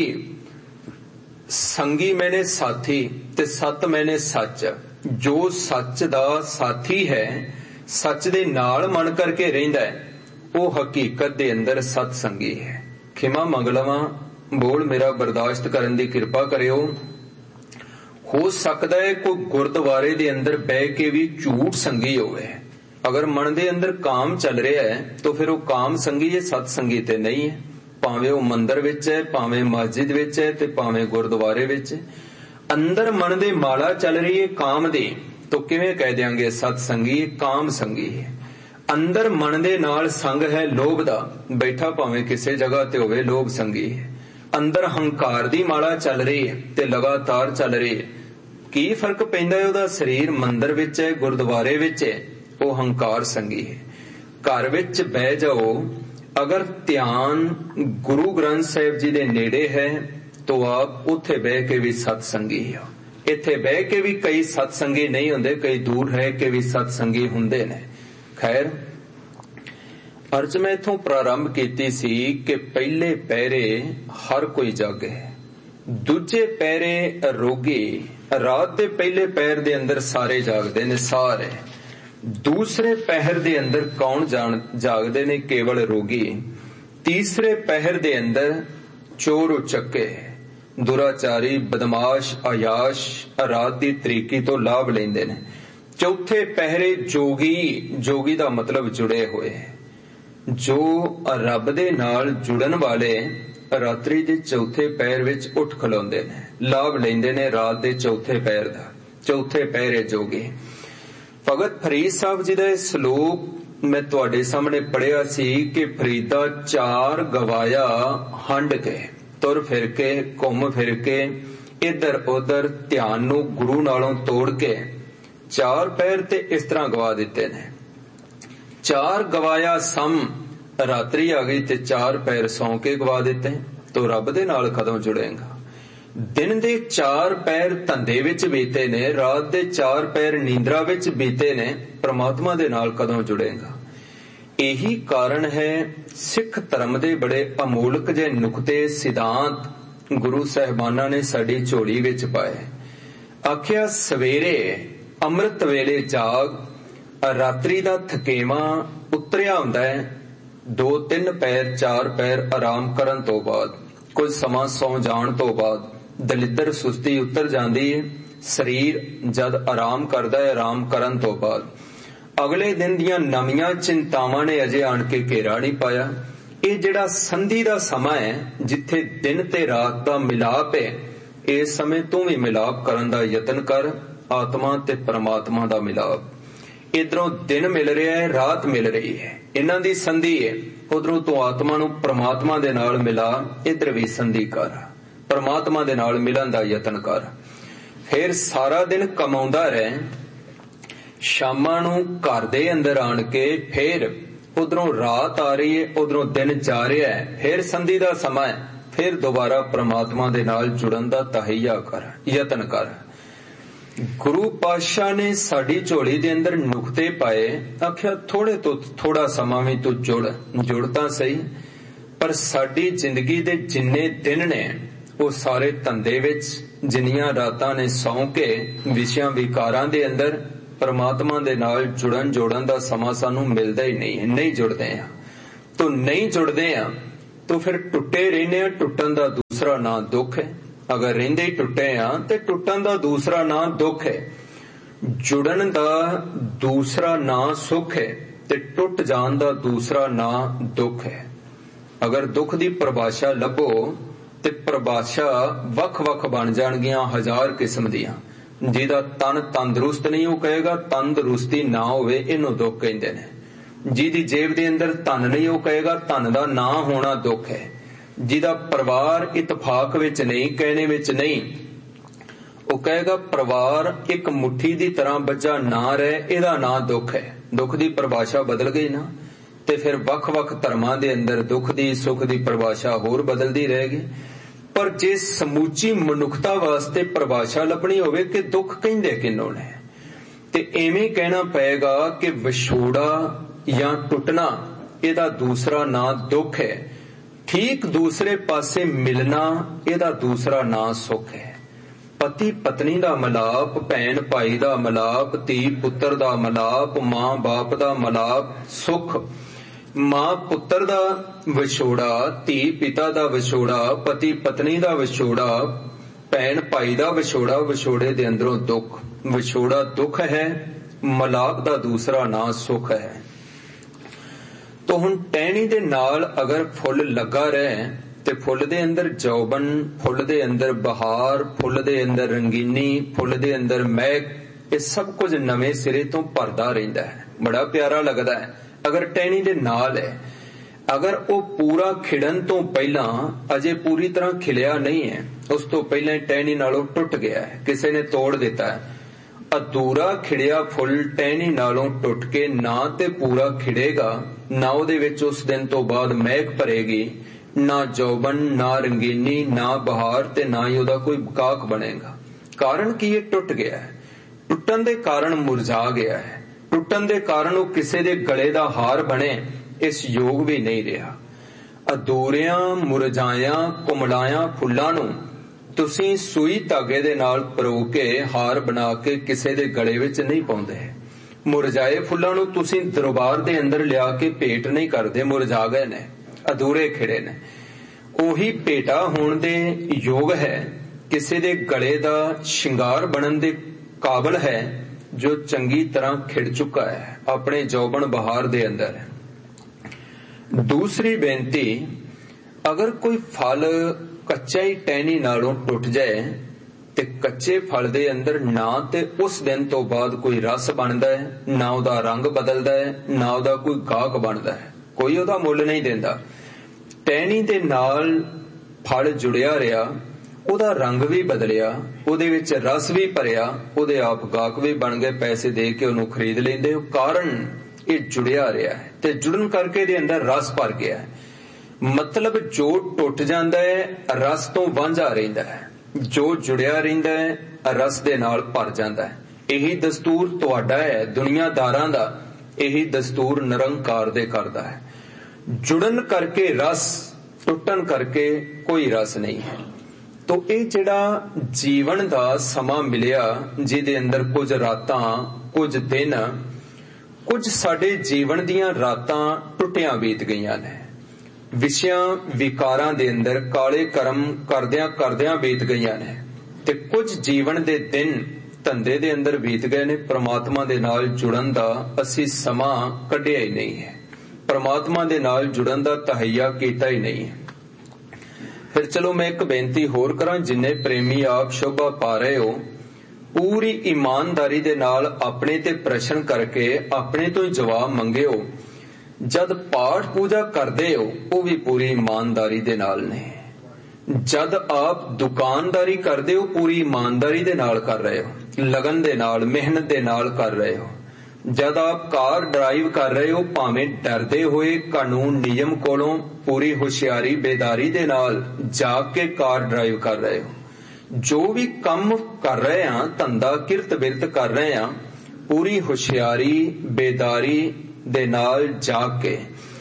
संगी मैंने साथी ते सत मैंने सच। जो सच दा साथी है, सच दे नाल मन करके रहिंदा है, वो हकीकत दे अंदर सत संगी है। खिमा मंग लवां, बोल मेरा बर्दाश्त करन दी किरपा करियो। हो सकदा है कोई गुरुद्वारे दे अंदर बह के भी झूठ संगी होवे। अगर मन दे अंदर काम चल रहा है तो फिर वो काम संगी है, सत संगी ते नहीं है। भावें वो मंदिर विच है, भावें मस्जिद विच है ते भावें गुरुद्वारे विच है, अंदर मन दे माला चल रही है काम दी, तो किवें कह देंगे सत संगी? काम संगी है। अंदर मन दे नाल संग है लोभ दा, बैठा भावें किसी जगह ते होवे, लोभ संगी है। अंदर हंकार दी माला चल रही है ते लगातार चल रही है, की फर्क पैंदा है? ओदा शरीर मंदिर विच है, गुरुद्वारे विच है, वो हंकार संगी है। घर विच बह जाओ, अगर ध्यान गुरु ग्रंथ साहिब जी दे नेड़े है तो आप उथे बह के भी सत्संगी हो। इथे बह के भी कई सत्संगी नहीं हुंदे, कई दूर रह के भी सत्संगी हुंदे ने। खैर, अर्ज मैं इथों प्रारंभ कीती सी कि पहले पैरे हर कोई जागे, दूजे पैरे रोगी। रात दे पहले पैर दे अंदर सारे जागदे ने, सारे। दूसरे पहर दे अंदर कौन जागदे ने? केवल रोगी। तीसरे पहर दे अंदर चोर उचक्के, दुराचारी, बदमाश, अयाश रात दी तरीकी तो लाभ लेंदे ने। चौथे पहरे जोगी, जोगी दा मतलब जुड़े हुए, जो रब दे नाल जुड़न वाले रात्रि दे चौथे पैर विच उठ खलोंदे ने, लाभ लेंदे ने रात दे चौथे पैर दा। चौथे पैरे जोगी। भगत फरीद साहब जी दा सलोक मैं तुहाडे सामने पढ़िया सी कि फरीदा चार गवाया हंड के, तुर फिर के, घुम फिर के, इधर उधर ध्यान नू गुरु नालों तोड़ के चार पैर ते इस तरह गवा दिते ने। चार गवाया सम, रात्रि आ गई ते चार पैर सौ के गवा दिते, तो रब दे नाल कदों जुड़ेगा? दिन दे चार पैर धंधे विच बीते ने, रात दे चार पैर नींदरा विच बीते ने, परमात्मा दे नाल कदों जुड़ेगा? यही कारण है सिख धर्म दे बड़े अमूलक जे नुकते सिद्धांत गुरु साहिबाना ने साडी झोली विच पाए। आखिया सवेरे अमृत वेले जाग, रात्रि दा थकेवा उतरिया हुंदा है, 2-3 पैर 4 पैर आराम करन तो बाद, कुछ समा सौ जाण तो बाद दलिद्र सुस्ती उतर जाती है। शरीर जद आराम करता है, आराम करन तो बाद अगले दिन दियां नवीं चिंतावां ने अजे आण के घेरा नहीं पाया। ये जिहड़ा संधि दा समा है, जिथे दिन ते रात दा मिलाप है, इस समय तू भी मिलाप करन दा यतन कर, आत्मा ते परमात्मा दा मिलाप। इधरों दिन मिल रहा है, रात मिल रही है, इन्हां दी संधि है। उधरों तू आत्मा नू परमात्मा दे नाल मिला, इधर भी संधि कर, परमात्मा दे नाल मिलन दा यतन कर। फिर सारा दिन कमाउंदा रह, शामां नू घर दे अंदर आण के फिर उधरों रात आ रही है, उधरों दिन जा रहा है, फिर संधि दा समा है, फिर दोबारा परमात्मा दे नाल जुड़न दा तहैया कर, यतन कर। गुरु पातशाह ने साडी झोली दे अंदर नुकते पाए, आख्या थोड़े तो थोड़ा समा भी तू जुड़ तां सही, पर साडी जिंदगी दे जिन्ने दिन ने वो सारे धंधे विच, ਜਿੰਨੀਆਂ ਰਾਤਾਂ ਨੇ ਸੌਂ ਕੇ ਵਿਸ਼ਿਆਂ ਵਿਕਾਰਾਂ ਦੇ ਅੰਦਰ ਪਰਮਾਤਮਾ ਦੇ ਨਾਲ ਜੋੜਨ ਦਾ ਸਮਾਂ ਸਾਨੂੰ ਮਿਲਦਾ ਹੀ ਨਹੀਂ ਹੈ। ਨਹੀਂ ਜੁੜਦੇ ਆ ਤਾਂ ਨਹੀਂ ਜੁੜਦੇ ਆ ਤਾਂ ਫਿਰ ਟੁੱਟੇ ਰਹਿੰਦੇ ਆ। ਟੁੱਟਣ ਦਾ ਦੂਸਰਾ ਨਾਂ ਦੁੱਖ ਹੈ। ਅਗਰ ਰਹਿੰਦੇ ਹੀ ਟੁੱਟੇ ਆ ਤੇ ਟੁੱਟਣ ਦਾ ਦੂਸਰਾ ਨਾਂ ਦੁੱਖ ਹੈ। ਜੁੜਨ ਦਾ ਦੂਸਰਾ ਨਾਂ ਸੁੱਖ ਹੈ ਤੇ ਟੁੱਟ ਜਾਣ ਦਾ ਦੂਸਰਾ ਨਾਂ ਦੁੱਖ ਹੈ। ਅਗਰ ਦੁੱਖ ਦੀ ਪਰਿਭਾਸ਼ਾ ਲੱਭੋ ਤੇ ਪਰਿਭਾਸ਼ਾ ਵੱਖ-ਵੱਖ ਬਣ ਜਾਣਗੀਆਂ, 1000 ਕਿਸਮ ਦੀਆਂ। ਜਿਹਦਾ ਤਨ ਤੰਦਰੁਸਤ ਨਹੀਂ ਉਹ ਕਹੇਗਾ ਤੰਦਰੁਸਤੀ ਨਾ ਹੋਵੇ ਇਹਨੂੰ ਦੁੱਖ ਕਹਿੰਦੇ ਨੇ। ਜਿਹਦੀ ਜੇਬ ਦੇ ਅੰਦਰ ਧਨ ਨਹੀਂ ਉਹ ਕਹੇਗਾ ਧਨ ਦਾ ਨਾ ਹੋਣਾ ਦੁੱਖ ਹੈ। ਜਿਹਦਾ ਪਰਿਵਾਰ ਇਤਫਾਕ ਵਿੱਚ ਨਹੀਂ, ਕਹਿਣੇ ਵਿੱਚ ਨਹੀਂ, ਉਹ ਕਹੇਗਾ ਪਰਿਵਾਰ ਇੱਕ ਮੁੱਠੀ ਦੀ ਤਰ੍ਹਾਂ ਬੱਝਾ ਨਾ ਰਹੇ, ਇਹਦਾ ਨਾਂ ਦੁੱਖ ਹੈ। ਦੁੱਖ ਦੀ ਪਰਿਭਾਸ਼ਾ ਬਦਲ ਗਈ ਨਾ, ਤੇ ਫਿਰ ਵੱਖ-ਵੱਖ ਧਰਮਾਂ ਦੇ ਅੰਦਰ ਦੁੱਖ ਦੀ ਸੁੱਖ ਦੀ ਪਰਿਭਾਸ਼ਾ ਹੋਰ ਬਦਲਦੀ ਰਹੇਗੀ। ਪਰ ਜੇ ਸਮੁੱਚੀ ਮਨੁੱਖਤਾ ਵਾਸਤੇ ਪਰਿਭਾਸ਼ਾ ਲੱਭਣੀ ਹੋਵੇ ਕਿ ਦੁੱਖ ਕਹਿੰਦੇ ਕਿਹਨੂੰ ਨੇ, ਤੇ ਐਵੇਂ ਕਹਿਣਾ ਪਏਗਾ ਕਿ ਵਿਛੋੜਾ ਜਾਂ ਟੁੱਟਣਾ ਇਹਦਾ ਦੂਸਰਾ ਨਾਂ ਦੁੱਖ ਹੈ। ਠੀਕ ਦੂਸਰੇ ਪਾਸੇ ਮਿਲਣਾ ਇਹਦਾ ਦੂਸਰਾ ਨਾਂ ਸੁੱਖ ਹੈ। ਪਤੀ ਪਤਨੀ ਦਾ ਮਿਲਾਪ, ਭੈਣ ਭਾਈ ਦਾ ਮਿਲਾਪ, ਧੀ ਪੁੱਤਰ ਦਾ ਮਿਲਾਪ, ਮਾਂ ਬਾਪ ਦਾ ਮਿਲਾਪ ਸੁੱਖ। ਮਾਂ ਪੁੱਤਰ ਦਾ ਵਿਛੋੜਾ, ਧੀ ਪਿਤਾ ਦਾ ਵਿਛੋੜਾ, ਪਤੀ ਪਤਨੀ ਦਾ ਵਿਛੋੜਾ, ਭੈਣ ਭਾਈ ਦਾ ਵਿਛੋੜਾ, ਵਿਛੋੜੇ ਦੇ ਅੰਦਰੋਂ ਦੁੱਖ। ਵਿਛੋੜਾ ਦੁੱਖ ਹੈ, ਮਿਲਾਪ ਦਾ ਦੂਸਰਾ ਨਾਂ ਸੁੱਖ ਹੈ। ਤੋ ਹੁਣ ਟਹਿਣੀ ਦੇ ਨਾਲ ਅਗਰ ਫੁੱਲ ਲੱਗਾ ਰਹੇ ਤੇ ਫੁੱਲ ਦੇ ਅੰਦਰ ਜੌਬਨ, ਫੁੱਲ ਦੇ ਅੰਦਰ ਬਹਾਰ, ਫੁੱਲ ਦੇ ਅੰਦਰ ਰੰਗੀਨੀ, ਫੁੱਲ ਦੇ ਅੰਦਰ ਮਹਿਕ, ਇਹ ਸਭ ਕੁਝ ਨਵੇਂ ਸਿਰੇ ਤੋਂ ਭਰਦਾ ਰਹਿੰਦਾ ਹੈ। ਬੜਾ ਪਿਆਰਾ ਲੱਗਦਾ ਹੈ ਅਗਰ ਟਹਿਣੀ ਦੇ ਨਾਲ ਹੈ। ਅਗਰ ਉਹ ਪੂਰਾ ਖਿੜਨ ਤੋਂ ਪਹਿਲਾਂ ਅਜੇ ਪੂਰੀ ਤਰ੍ਹਾਂ ਖਿਲਿਆ ਨਹੀਂ ਹੈ, ਉਸ ਤੋਂ ਪਹਿਲਾਂ ਟਹਿਣੀ ਨਾਲੋਂ ਟੁੱਟ ਗਿਆ ਹੈ, ਕਿਸੇ ਨੇ ਤੋੜ ਦਿੱਤਾ ਹੈ। ਅਧੂਰਾ ਖਿੜਿਆ ਫੁੱਲ ਟਹਿਣੀ ਨਾਲੋਂ ਟੁੱਟ ਕੇ ਨਾ ਤੇ ਪੂਰਾ ਖਿੜੇਗਾ, ਨਾ ਉਹਦੇ ਵਿੱਚ ਉਸ ਦਿਨ ਤੋਂ ਬਾਅਦ ਮਹਿਕ ਭਰੇਗੀ, ਨਾ ਜੌਬਨ, ਨਾ ਰੰਗੀਨੀ, ਨਾ ਬਹਾਰ, ਤੇ ਨਾ ਹੀ ਉਹਦਾ ਕੋਈ ਕਾਕ ਬਣੇਗਾ। ਕਾਰਨ ਕੀ? ਇਹ ਟੁੱਟ ਗਿਆ ਹੈ। ਟੁੱਟਣ ਦੇ ਕਾਰਨ ਮੁਰਝਾ ਗਿਆ ਹੈ। ਟੁੱਟਣ ਦੇ ਕਾਰਨ ਉਹ ਕਿਸੇ ਦੇ ਗਲੇ ਦਾ ਹਾਰ ਬਣੇ ਇਸ ਯੋਗ ਵੀ ਨਹੀਂ ਰਿਹਾ। ਅਧੂਰਿਆਂ ਮੁਰਝਾਇਆਂ ਕੁਮਲਾਇਆਂ ਫੁੱਲਾਂ ਨੂੰ ਤੁਸੀਂ ਸੂਈ ਧਾਗੇ ਦੇ ਨਾਲ ਪਰੋ ਕੇ ਹਾਰ ਬਣਾ ਕੇ ਕਿਸੇ ਦੇ ਗਲੇ ਵਿੱਚ ਨਹੀਂ ਪਾਉਂਦੇ। ਮੁਰਝਾਏ ਫੁੱਲਾਂ ਨੂੰ ਤੁਸੀਂ ਦਰਬਾਰ ਦੇ ਅੰਦਰ ਲਿਆ ਕੇ ਭੇਟ ਨਹੀਂ ਕਰਦੇ, ਮੁਰਝਾ ਗਏ ਨੇ, ਅਧੂਰੇ ਖਿੜੇ ਨੇ। ਉਹੀ ਭੇਟਾ ਹੋਣ ਦੇ ਯੋਗ ਹੈ, ਕਿਸੇ ਦੇ ਗਲੇ ਦਾ ਸ਼ਿੰਗਾਰ ਬਣਨ ਦੇ ਕਾਬਲ ਹੈ, ਜੋ ਚੰਗੀ ਤਰ੍ਹਾਂ ਖਿੜ ਚੁੱਕਾ ਹੈ ਆਪਣੇ ਜੌਬਨ ਬਹਾਰ ਦੇ ਅੰਦਰ। ਦੂਸਰੀ ਬੇਨਤੀ, ਅਗਰ ਕੋਈ ਫਲ ਕੱਚਾ ਹੀ ਟਹਿਣੀ ਨਾਲੋਂ ਟੁੱਟ ਜਾਏ ਤੇ ਕੱਚੇ ਫਲ ਦੇ ਅੰਦਰ ਨਾ ਤੇ ਉਸ ਦਿਨ ਤੋਂ ਬਾਅਦ ਕੋਈ ਰਸ ਬਣਦਾ ਹੈ, ਨਾ ਉਹਦਾ ਰੰਗ ਬਦਲਦਾ ਹੈ, ਨਾ ਉਹਦਾ ਕੋਈ ਗਾਹਕ ਬਣਦਾ ਹੈ, ਕੋਈ ਉਹਦਾ ਮੁੱਲ ਨਹੀਂ ਦਿੰਦਾ। ਟਹਿਣੀ ਦੇ ਨਾਲ ਫਲ ਜੁੜਿਆ ਰਿਹਾ, ਉਹਦਾ ਰੰਗ ਵੀ ਬਦਲਿਆ, ਉਹਦੇ ਵਿੱਚ ਰਸ ਵੀ ਭਰਿਆ, ਉਹਦੇ ਆਪ ਗਾਹਕ ਵੀ ਬਣ ਗਏ, ਪੈਸੇ ਦੇ ਕੇ ਉਹਨੂੰ ਖਰੀਦ ਲੈਂਦੇ। ਕਾਰਨ ਇਹ ਜੁੜਿਆ ਰਿਹਾ ਹੈ ਤੇ ਜੁੜਨ ਕਰਕੇ ਇਹਦੇ ਅੰਦਰ ਰਸ ਭਰ ਗਿਆ ਹੈ। ਮਤਲਬ ਜੋ ਟੁੱਟ ਜਾਂਦਾ ਹੈ ਰਸ ਤੋਂ ਵਾਂਝਾ ਰਹਿੰਦਾ ਹੈ, ਜੋ ਜੁੜਿਆ ਰਹਿੰਦਾ ਹੈ ਰਸ ਦੇ ਨਾਲ ਭਰ ਜਾਂਦਾ ਹੈ। ਇਹੀ ਦਸਤੂਰ ਤੁਹਾਡਾ ਹੈ, ਦੁਨੀਆਦਾਰਾਂ ਦਾ ਇਹੀ ਦਸਤੂਰ ਨਿਰੰਕਾਰ ਦੇ ਕਰਦਾ ਹੈ। ਜੁੜਨ ਕਰਕੇ ਰਸ, ਟੁੱਟਣ ਕਰਕੇ ਕੋਈ ਰਸ ਨਹੀਂ ਹੈ। ਤੋ ਇਹ ਜਿਹੜਾ ਜੀਵਨ ਦਾ ਸਮਾਂ ਮਿਲਿਆ, ਜਿਹਦੇ ਅੰਦਰ ਕੁਝ ਰਾਤਾਂ, ਕੁਝ ਦਿਨ, ਕੁਝ ਸਾਡੇ ਜੀਵਨ ਦੀਆਂ ਰਾਤਾਂ ਟੁੱਟਿਆਂ ਬੀਤ ਗਈਆਂ ਨੇ, ਵਿਸ਼ਿਆਂ ਵਿਕਾਰਾਂ ਦੇ ਅੰਦਰ ਕਾਲੇ ਕਰਮ ਕਰਦਿਆਂ ਕਰਦਿਆਂ ਬੀਤ ਗਈਆਂ ਨੇ, ਤੇ ਕੁਝ ਜੀਵਨ ਦੇ ਦਿਨ ਧੰਦੇ ਦੇ ਅੰਦਰ ਬੀਤ ਗਏ ਨੇ। ਪ੍ਰਮਾਤਮਾ ਦੇ ਨਾਲ ਜੁੜਨ ਦਾ ਅਸੀਂ ਸਮਾਂ ਕੱਢਿਆ ਹੀ ਨਹੀਂ ਹੈ, ਪ੍ਰਮਾਤਮਾ ਦੇ ਨਾਲ ਜੁੜਨ ਦਾ ਤਹਈਆ ਕੀਤਾ ਹੀ ਨਹੀਂ ਹੈ। ਫਿਰ ਚਲੋ ਮੈਂ ਇੱਕ ਬੇਨਤੀ ਹੋਰ ਕਰਾਂ, ਜਿੰਨੇ ਪ੍ਰੇਮੀ ਆਪ ਸ਼ੋਭਾ ਪਾ ਰਹੇ ਹੋ, ਪੂਰੀ ਇਮਾਨਦਾਰੀ ਦੇ ਨਾਲ ਆਪਣੇ ਤੇ ਪ੍ਰਸ਼ਨ ਕਰਕੇ ਆਪਣੇ ਤੋਂ ਹੀ ਜਵਾਬ ਮੰਗਿਓ। ਜਦ ਪਾਠ ਪੂਜਾ ਕਰਦੇ ਹੋ ਉਹ ਵੀ ਪੂਰੀ ਇਮਾਨਦਾਰੀ ਦੇ ਨਾਲ ਨੇ। ਜਦ ਆਪ ਦੁਕਾਨਦਾਰੀ ਕਰਦੇ ਹੋ ਪੂਰੀ ਇਮਾਨਦਾਰੀ ਦੇ ਨਾਲ ਕਰ ਰਹੇ ਹੋ, ਲਗਨ ਦੇ ਨਾਲ, ਮਿਹਨਤ ਦੇ ਨਾਲ ਕਰ ਰਹੇ ਹੋ। ਜਦ ਆਪ ਕਾਰ ਡਰਾਈਵ ਕਰ ਰਹੇ ਹੋ, ਭਾਵੇਂ ਡਰਦੇ ਹੋਏ, ਕਾਨੂੰਨ ਨਿਯਮ ਕੋਲੋਂ, ਪੂਰੀ ਹੁਸ਼ਿਆਰੀ ਬੇਦਾਰੀ ਦੇ ਨਾਲ ਜਾਗ ਕੇ ਕਾਰ ਡਰਾਈਵ ਕਰ ਰਹੇ ਹੋ। ਜੋ ਵੀ ਕੰਮ ਕਰ ਰਹੇ ਹਾਂ, ਧੰਦਾ ਕਿਰਤ ਬਿਰਤ ਕਰ ਰਹੇ ਹਾਂ, ਪੂਰੀ ਹੁਸ਼ਿਆਰੀ ਬੇਦਾਰੀ ਦੇ ਨਾਲ ਜਾਗ ਕੇ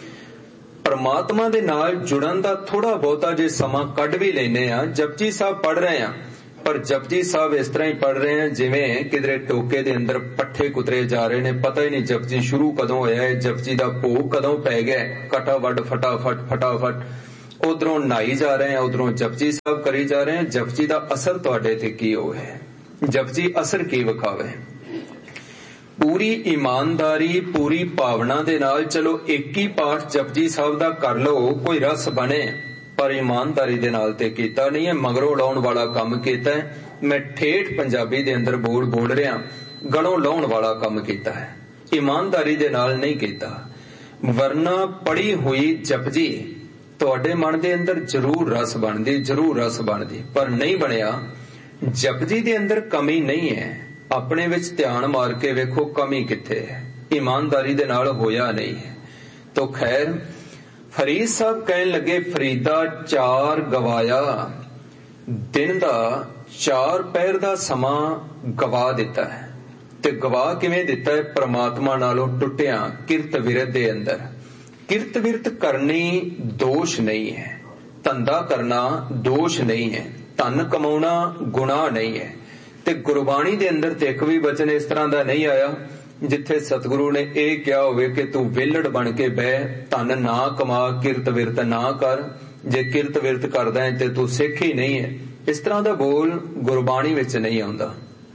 ਪਰਮਾਤਮਾ ਦੇ ਨਾਲ ਜੁੜਨ ਦਾ ਥੋੜਾ ਬਹੁਤਾ ਜੇ ਸਮਾਂ ਕੱਢ ਵੀ ਲੈਨੇ ਆ, ਜਪਜੀ ਸਾਹਿਬ ਪੜ ਰਹੇ ਆ, पर जपजी साहब इस तरह ही पढ़ रहे हैं जिवें किधरे टोके दे अंदर पट्ठे कुतरे जा रहे ने, पता ही नहीं जपजी शुरू कदों होया है, जपजी दा भोग कदों पै गया, कटावट फटाफट फटाफट उधरों नहाई जा रहे हैं, उधरों जपजी साहब करी जा रहे हैं। जपजी दा असर तुहाडे ते की होवे, जपजी असर की विखावे। पूरी ईमानदारी पूरी भावना दे नाल चलो एक ही पाठ जपजी साहब दा कर लो, कोई रस बने, पर ईमानदारी दे नाल ते कीता नहीं है, मगरों लाउण वाला काम कीता है। मैं ठेठ पंजाबी दे अंदर बोल रहा, गलों लाउण वाला काम कीता है, ईमानदारी दे नाल नहीं कीता। वरना पढ़ी हुई जपजी तुहाडे मन दे अंदर जरूर रस बनदी, जरूर रस बनदी, पर नहीं बनिया। जपजी दे अंदर कमी नहीं है, अपने विच ध्यान मार के वेखो कमी किथे है, ईमानदारी दे नाल होया नहीं है। तो खैर फरीद साहब कहन लगे, फरीदा 4 गवाया, दिन दा 4 पहर दा समा गवा दिता है। ते गवा किवें दिता है? परमात्मा नालों टुटिया किरत विरत दे अंदर। किरत विरत करनी दोष नहीं है, धंधा करना दोष नहीं है, धन कमाउणा गुनाह नहीं है। ते गुरबाणी दे अंदर ते एक भी वचन इस तरह दा नहीं आया जिथे सतगुरु ने यह क्या होवे कि तू विलड़ बन के बह, धन ना कमा, किरत विरत ना कर, जे किरत विरत करदा है ते तू सिख ही नहीं है। इस तरह दा बोल गुरबाणी विच नहीं आउंदा।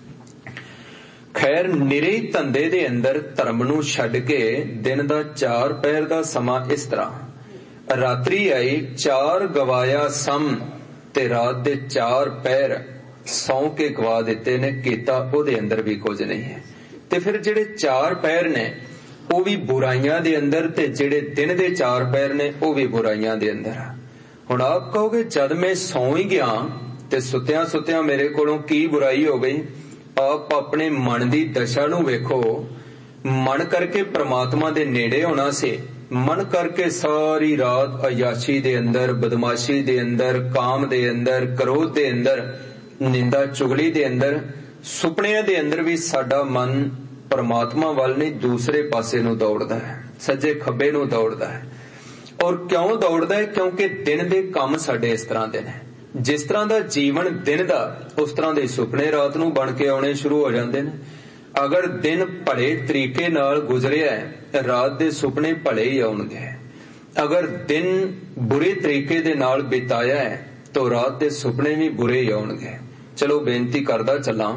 खैर निरे धंधे दे अंदर धर्म नूं छड्ड के दिन दा 4 पहर दा समा इस तरह रात्रि आई 4 गवाया सम, ते रात दे 4 पहर सौ के गवा दिते ने, कीता ओदे अंदर भी कुछ नहीं है। ते फिर जेड़े 4 पहर ने वो भी बुराइयां दे अंदर, ते जेड़े दिन दे 4 पहर ने वो भी बुराइयां दे अंदर। हुण आप कहोगे जद मैं सौ ही गया ते सुत्या सुत्या मेरे कोलों की बुराई हो गई? आप अपने मन दी दशा नूं वेखो। मन करके परमात्मा दे नेड़े होना से, मन करके सारी रात अयाशी दे अंदर, बदमाशी दे अंदर, काम दे अंदर, क्रोध दे अंदर, निंदा चुगली दे अंदर, सुपनिया दे अंदर भी साडा मन परमात्मा वाल नहीं दूसरे पासे नूं दौड़दा है, सज्जे खब्बे नूं दौड़दा है। और क्यों दौड़दा है? क्योंकि दिन दे काम साडे इस तरह दे ने, जिस तरह दा जीवन दिन दा उस तरह दे सुपने रात नूं बन के आउणे शुरू हो जांदे ने। अगर दिन भले तरीके नाल गुजरिया है, रात दे सुपने भले ही आउणगे। अगर दिन बुरे तरीके दे नाल बिताया है तो रात दे सुपने भी बुरे ही आउणगे। चलो बेनती करदा चलां,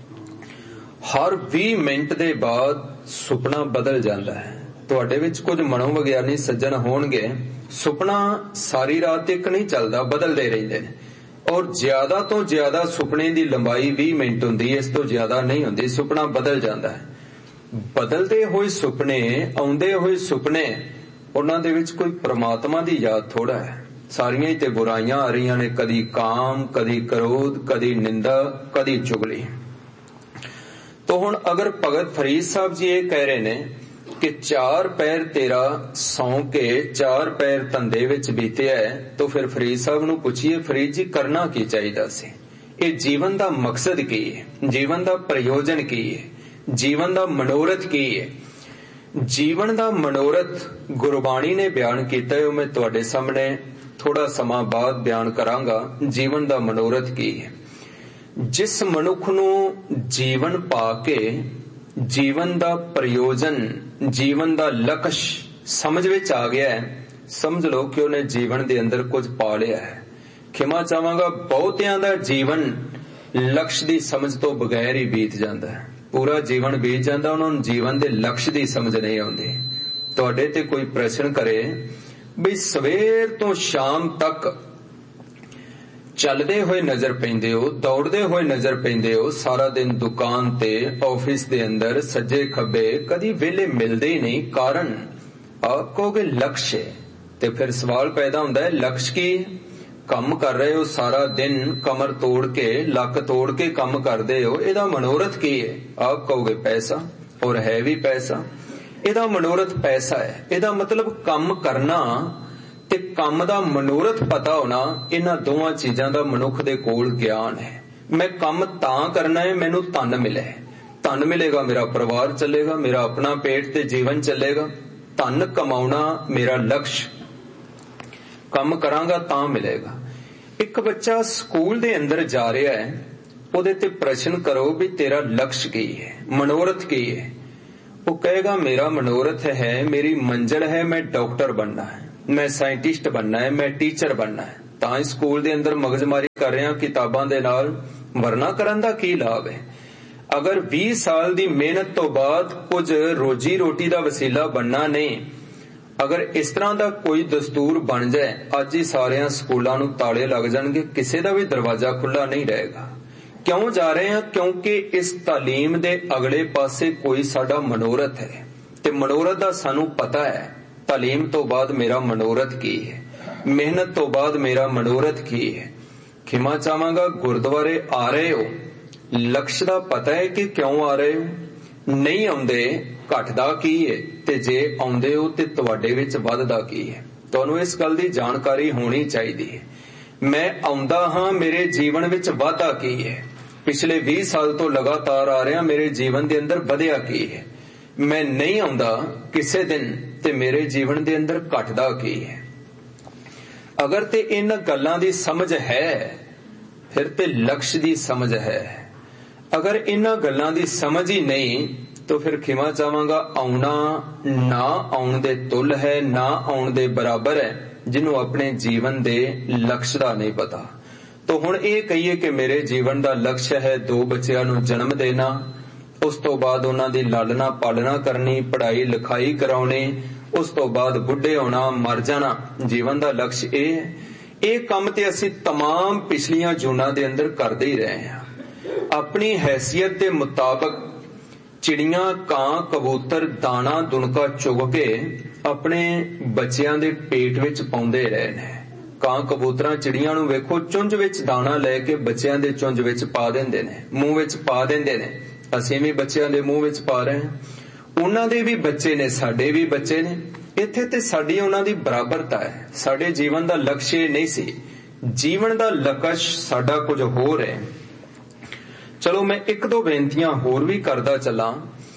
हर 20 मिनट दे बाद सुपना बदल जाता है। तुहाडे विच कुछ मनोविग्यानी सज्जन होणगे, सुपना सारी रात एक नहीं चलदा, बदलदे रहिंदे ने। और ज्यादा तो ज्यादा सुपने की लंबाई 20 मिनट हुंदी, इस तो ज्यादा नहीं हुंदी, सुपना बदल जाता है। बदलते हुए सुपने, आउंदे हुए सुपने, उन्हां दे विच कोई परमात्मा दी याद थोड़ा है। सारियां ही ते बुराइयां आ रही ने, कदी काम, कदी क्रोध, कदी निंदा, कदी चुगली। तो हुण अगर भगत फरीद साहब जी ये कह रहे ने कि 4 पैर तेरा सौ के 4 पैर धंधे विच बीते है, तो फिर फरीद साहब नूं पुछिए, फरीद जी करना की चाहिदा सी? ये जीवन दा मकसद की है? जीवन दा प्रयोजन की है? जीवन दा मनोरथ की है? जीवन दा मनोरथ गुरबाणी ने बयान किया है, मैं तुहाडे सामने थोड़ा समा बाद बयान करांगा। जीवन दा मनोरथ की है? जिस मनुख नूं जीवन पाके जीवन दा प्रयोजन, जीवन दा लक्ष्य समझ विच आ गया है, समझ लो कि उन्हें जीवन दे अंदर कुछ पा लिया है। खिमा चाहांगा, बहुतियां दा जीवन लक्ष्य दी समझ तो बगैर ही बीत जाता है। पूरा जीवन बीत जाता, उन्होंने जीवन दे लक्ष्य दी समझ नहीं आउंदी। तुहाडे ते कोई प्रश्न करे भी सवेर तो शाम तक चलदे हुए नजर पैंदे हो, दौड़दे हुए नजर पैंदे हो, सारा दिन दुकान ते, ऑफिस दे अंदर, सज्जे खब्बे, कदी वेले मिलदे ही नहीं। कारण आप कहोगे लक्ष्य, ते फिर सवाल पैदा हुंदा है लक्ष्य की? काम कर रहे हो सारा दिन, कमर तोड़ के, लक तोड़ के काम करदे हो, इहदा मनोरथ की है? आप कहोगे पैसा, और है भी पैसा। इहदा मनोरथ पैसा है। इहदा मतलब काम करना ते काम दा मनोरथ पता होना, इन्हां दोवां चीजां दा मनुख दे कोल ज्ञान है। मैं काम तां करना है मैनू धन मिले, धन मिलेगा मेरा परिवार चलेगा, मेरा अपना पेट ते जीवन चलेगा। धन कमाउणा मेरा लक्ष्य, काम करांगा तां मिलेगा। एक बच्चा स्कूल दे अंदर जा रहा है, ਉਹਦੇ ਤੇ ਪ੍ਰਸ਼ਨ ਕਰੋ ਵੀ ਤੇਰਾ ਲਕਸ਼ ਕੀ ਹੈ, ਮਨੋਰਥ ਕੀ ਹੈ। ਉਹ ਕਹੇਗਾ ਮੇਰਾ ਮਨੋਰਥ ਹੈ, ਮੇਰੀ ਮੰਜ਼ਿਲ ਹੈ, ਮੈਂ ਡਾਕਟਰ ਬਣਨਾ ਹੈ, ਮੈਂ ਸਾਇੰਟਿਸਟ ਬਣਨਾ ਹੈ, ਮੈਂ ਟੀਚਰ ਬਣਨਾ ਹੈ। ਤਾਂ ਸਕੂਲ ਦੇ ਅੰਦਰ ਮਗਜ਼ਮਾਰੀ ਕਰ ਰਿਹਾ ਕਿਤਾਬਾਂ ਦੇ ਨਾਲ, ਵਰਨਾ ਕਰਨ ਦਾ ਕੀ ਲਾਭ ਹੈ। ਅਗਰ 20 ਸਾਲ ਦੀ ਮਿਹਨਤ ਤੋਂ ਬਾਅਦ ਕੁਝ ਰੋਜੀ ਰੋਟੀ ਦਾ ਵਸੀਲਾ ਬਣਨਾ ਨਹੀਂ, ਅਗਰ ਇਸ ਤਰ੍ਹਾਂ ਦਾ ਕੋਈ ਦਸਤੂਰ ਬਣ ਜਾਏ, ਅੱਜ ਹੀ ਸਾਰਿਆਂ ਸਕੂਲਾਂ ਨੂੰ ਤਾਲੇ ਲੱਗ ਜਾਣਗੇ, ਕਿਸੇ ਦਾ ਵੀ ਦਰਵਾਜ਼ਾ ਖੁੱਲਾ ਨਹੀਂ ਰਹੇਗਾ। ਕਿਉਂ ਜਾ ਰਹੇ ਹਾਂ? ਕਿਉਂਕਿ ਇਸ ਤਾਲੀਮ ਦੇ ਅਗਲੇ ਪਾਸੇ ਕੋਈ ਸਾਡਾ ਮਨੋਰਥ ਹੈ, ਤੇ ਮਨੋਰਥ ਦਾ ਸਾਨੂੰ ਪਤਾ ਹੈ। ਤਾਲੀਮ ਤੋਂ ਬਾਅਦ ਮੇਰਾ ਮਨੋਰਥ ਕੀ ਹੈ, ਮਿਹਨਤ ਤੋਂ ਬਾਅਦ ਮੇਰਾ ਮਨੋਰਥ ਕੀ ਹੈ। ਖਿਮਾ ਚਾਹਾਂਗਾ, ਗੁਰਦੁਆਰੇ ਆ ਰਹੇ ਹੋ, ਲਕਸ਼ ਦਾ ਪਤਾ ਹੈ ਕਿ ਕਿਉਂ ਆ ਰਹੇ ਹੋ। ਨਹੀਂ ਆਉਂਦੇ, ਘਟਦਾ ਕੀ ਹੈ, ਤੇ ਜੇ ਆਉਂਦੇ ਹੋ ਤੇ ਤੁਹਾਡੇ ਵਿੱਚ ਵੱਧਦਾ ਕੀ ਹੈ। ਤੁਹਾਨੂੰ ਇਸ ਗੱਲ ਦੀ ਜਾਣਕਾਰੀ ਹੋਣੀ ਚਾਹੀਦੀ ਹੈ। ਮੈਂ ਆਉਂਦਾ ਹਾਂ, ਮੇਰੇ ਜੀਵਨ ਵਿੱਚ ਵਾਧਾ ਕੀ ਹੈ। ਪਿਛਲੇ 20 ਸਾਲ ਤੋਂ ਲਗਾਤਾਰ ਆ ਰਿਹਾ, ਮੇਰੇ ਜੀਵਨ ਦੇ ਅੰਦਰ ਵਧਿਆ ਕੀ ਹੈ। ਮੈਂ ਨਹੀਂ ਆਉਂਦਾ ਕਿਸੇ ਦਿਨ, ਤੇ ਮੇਰੇ ਜੀਵਨ ਦੇ ਅੰਦਰ ਘਟਦਾ ਕੀ ਹੈ। ਅਗਰ ਤੇ ਇਹਨਾਂ ਗੱਲਾਂ ਦੀ ਸਮਝ ਹੈ, ਫਿਰ ਤੇ ਲਕਸ਼ ਦੀ ਸਮਝ ਹੈ। ਅਗਰ ਇਹਨਾਂ ਗੱਲਾਂ ਦੀ ਸਮਝ ਹੀ ਨਹੀਂ, ਤਾਂ ਫਿਰ ਖਿਮਾ ਚਾਹਾਂਗਾ, ਆਉਣਾ ਨਾ ਆਉਣ ਦੇ ਤੁੱਲ ਹੈ, ਨਾ ਆਉਣ ਦੇ ਬਰਾਬਰ ਹੈ, ਜਿਹਨੂੰ ਆਪਣੇ ਜੀਵਨ ਦੇ ਲਕਸ਼ ਦਾ ਨਹੀਂ ਪਤਾ। ਤਾਂ ਹੁਣ ਇਹ ਕਹੀਏ ਕਿ ਮੇਰੇ ਜੀਵਨ ਦਾ ਲਕਸ਼ ਹੈ 2 ਬੱਚਿਆਂ ਨੂੰ ਜਨਮ ਦੇਣਾ, ਉਸ ਤੋਂ ਬਾਅਦ ਉਹਨਾਂ ਦੀ ਲਾਲਣਾ ਪਾਲਣਾ ਕਰਨੀ, ਪੜ੍ਹਾਈ ਲਿਖਾਈ ਕਰਾਉਣੀ, ਉਸ ਤੋਂ ਬਾਅਦ ਬੁੱਢੇ ਹੋਣਾ, ਮਰ ਜਾਣਾ। ਜੀਵਨ ਦਾ ਲਕਸ਼ ਇਹ ਹੈ। ਇਹ ਕੰਮ ਤੇ ਅਸੀਂ तमाम ਪਿਛਲੀਆਂ ਜੂਨਾਂ ਦੇ ਅੰਦਰ ਕਰਦੇ ਹੀ ਰਹੇ ਹਾਂ। ਆਪਣੀ ਹੈਸੀਅਤ ਦੇ ਮੁਤਾਬਕ ਚਿੜੀਆਂ, ਕਾਂ, ਕਬੂਤਰ ਦਾਣਾ ਦੁਣਕਾ ਚੁਗ ਕੇ ਆਪਣੇ ਬੱਚਿਆਂ ਦੇ ਪੇਟ ਵਿੱਚ ਪਾਉਂਦੇ ਰਹੇ ਨੇ। ਕਾਂ, ਕਬੂਤਰਾਂ, ਚਿੜੀਆਂ ਨੂੰ ਵੇਖੋ, ਚੁੰਝ ਵਿੱਚ ਦਾਣਾ ਲੈ ਕੇ ਬੱਚਿਆਂ ਦੇ ਚੁੰਝ ਵਿੱਚ ਪਾ ਦਿੰਦੇ ਨੇ, ਮੂੰਹ ਵਿੱਚ ਪਾ ਦਿੰਦੇ ਨੇ। ਅਸੀਂ ਵੀ ਬੱਚਿਆਂ ਦੇ ਮੂੰਹ ਵਿੱਚ ਪਾ ਰਹੇ ਹਾਂ। ਉਹਨਾਂ ਦੇ ਵੀ ਬੱਚੇ ਨੇ, ਸਾਡੇ ਵੀ ਬੱਚੇ ਨੇ। ਇੱਥੇ ਤੇ ਸਾਡੀ ਉਹਨਾਂ ਦੀ ਬਰਾਬਰਤਾ ਹੈ। ਸਾਡੇ ਜੀਵਨ ਦਾ ਲਕਸ਼ ਇਹ ਨਹੀਂ ਸੀ। ਜੀਵਨ ਦਾ ਲਕਸ਼ ਸਾਡਾ ਕੁਝ ਹੋਰ ਹੈ। ਚਲੋ ਮੈਂ 1-2 ਬੇਨਤੀਆਂ ਹੋਰ ਵੀ ਕਰਦਾ ਚੱਲਾਂ।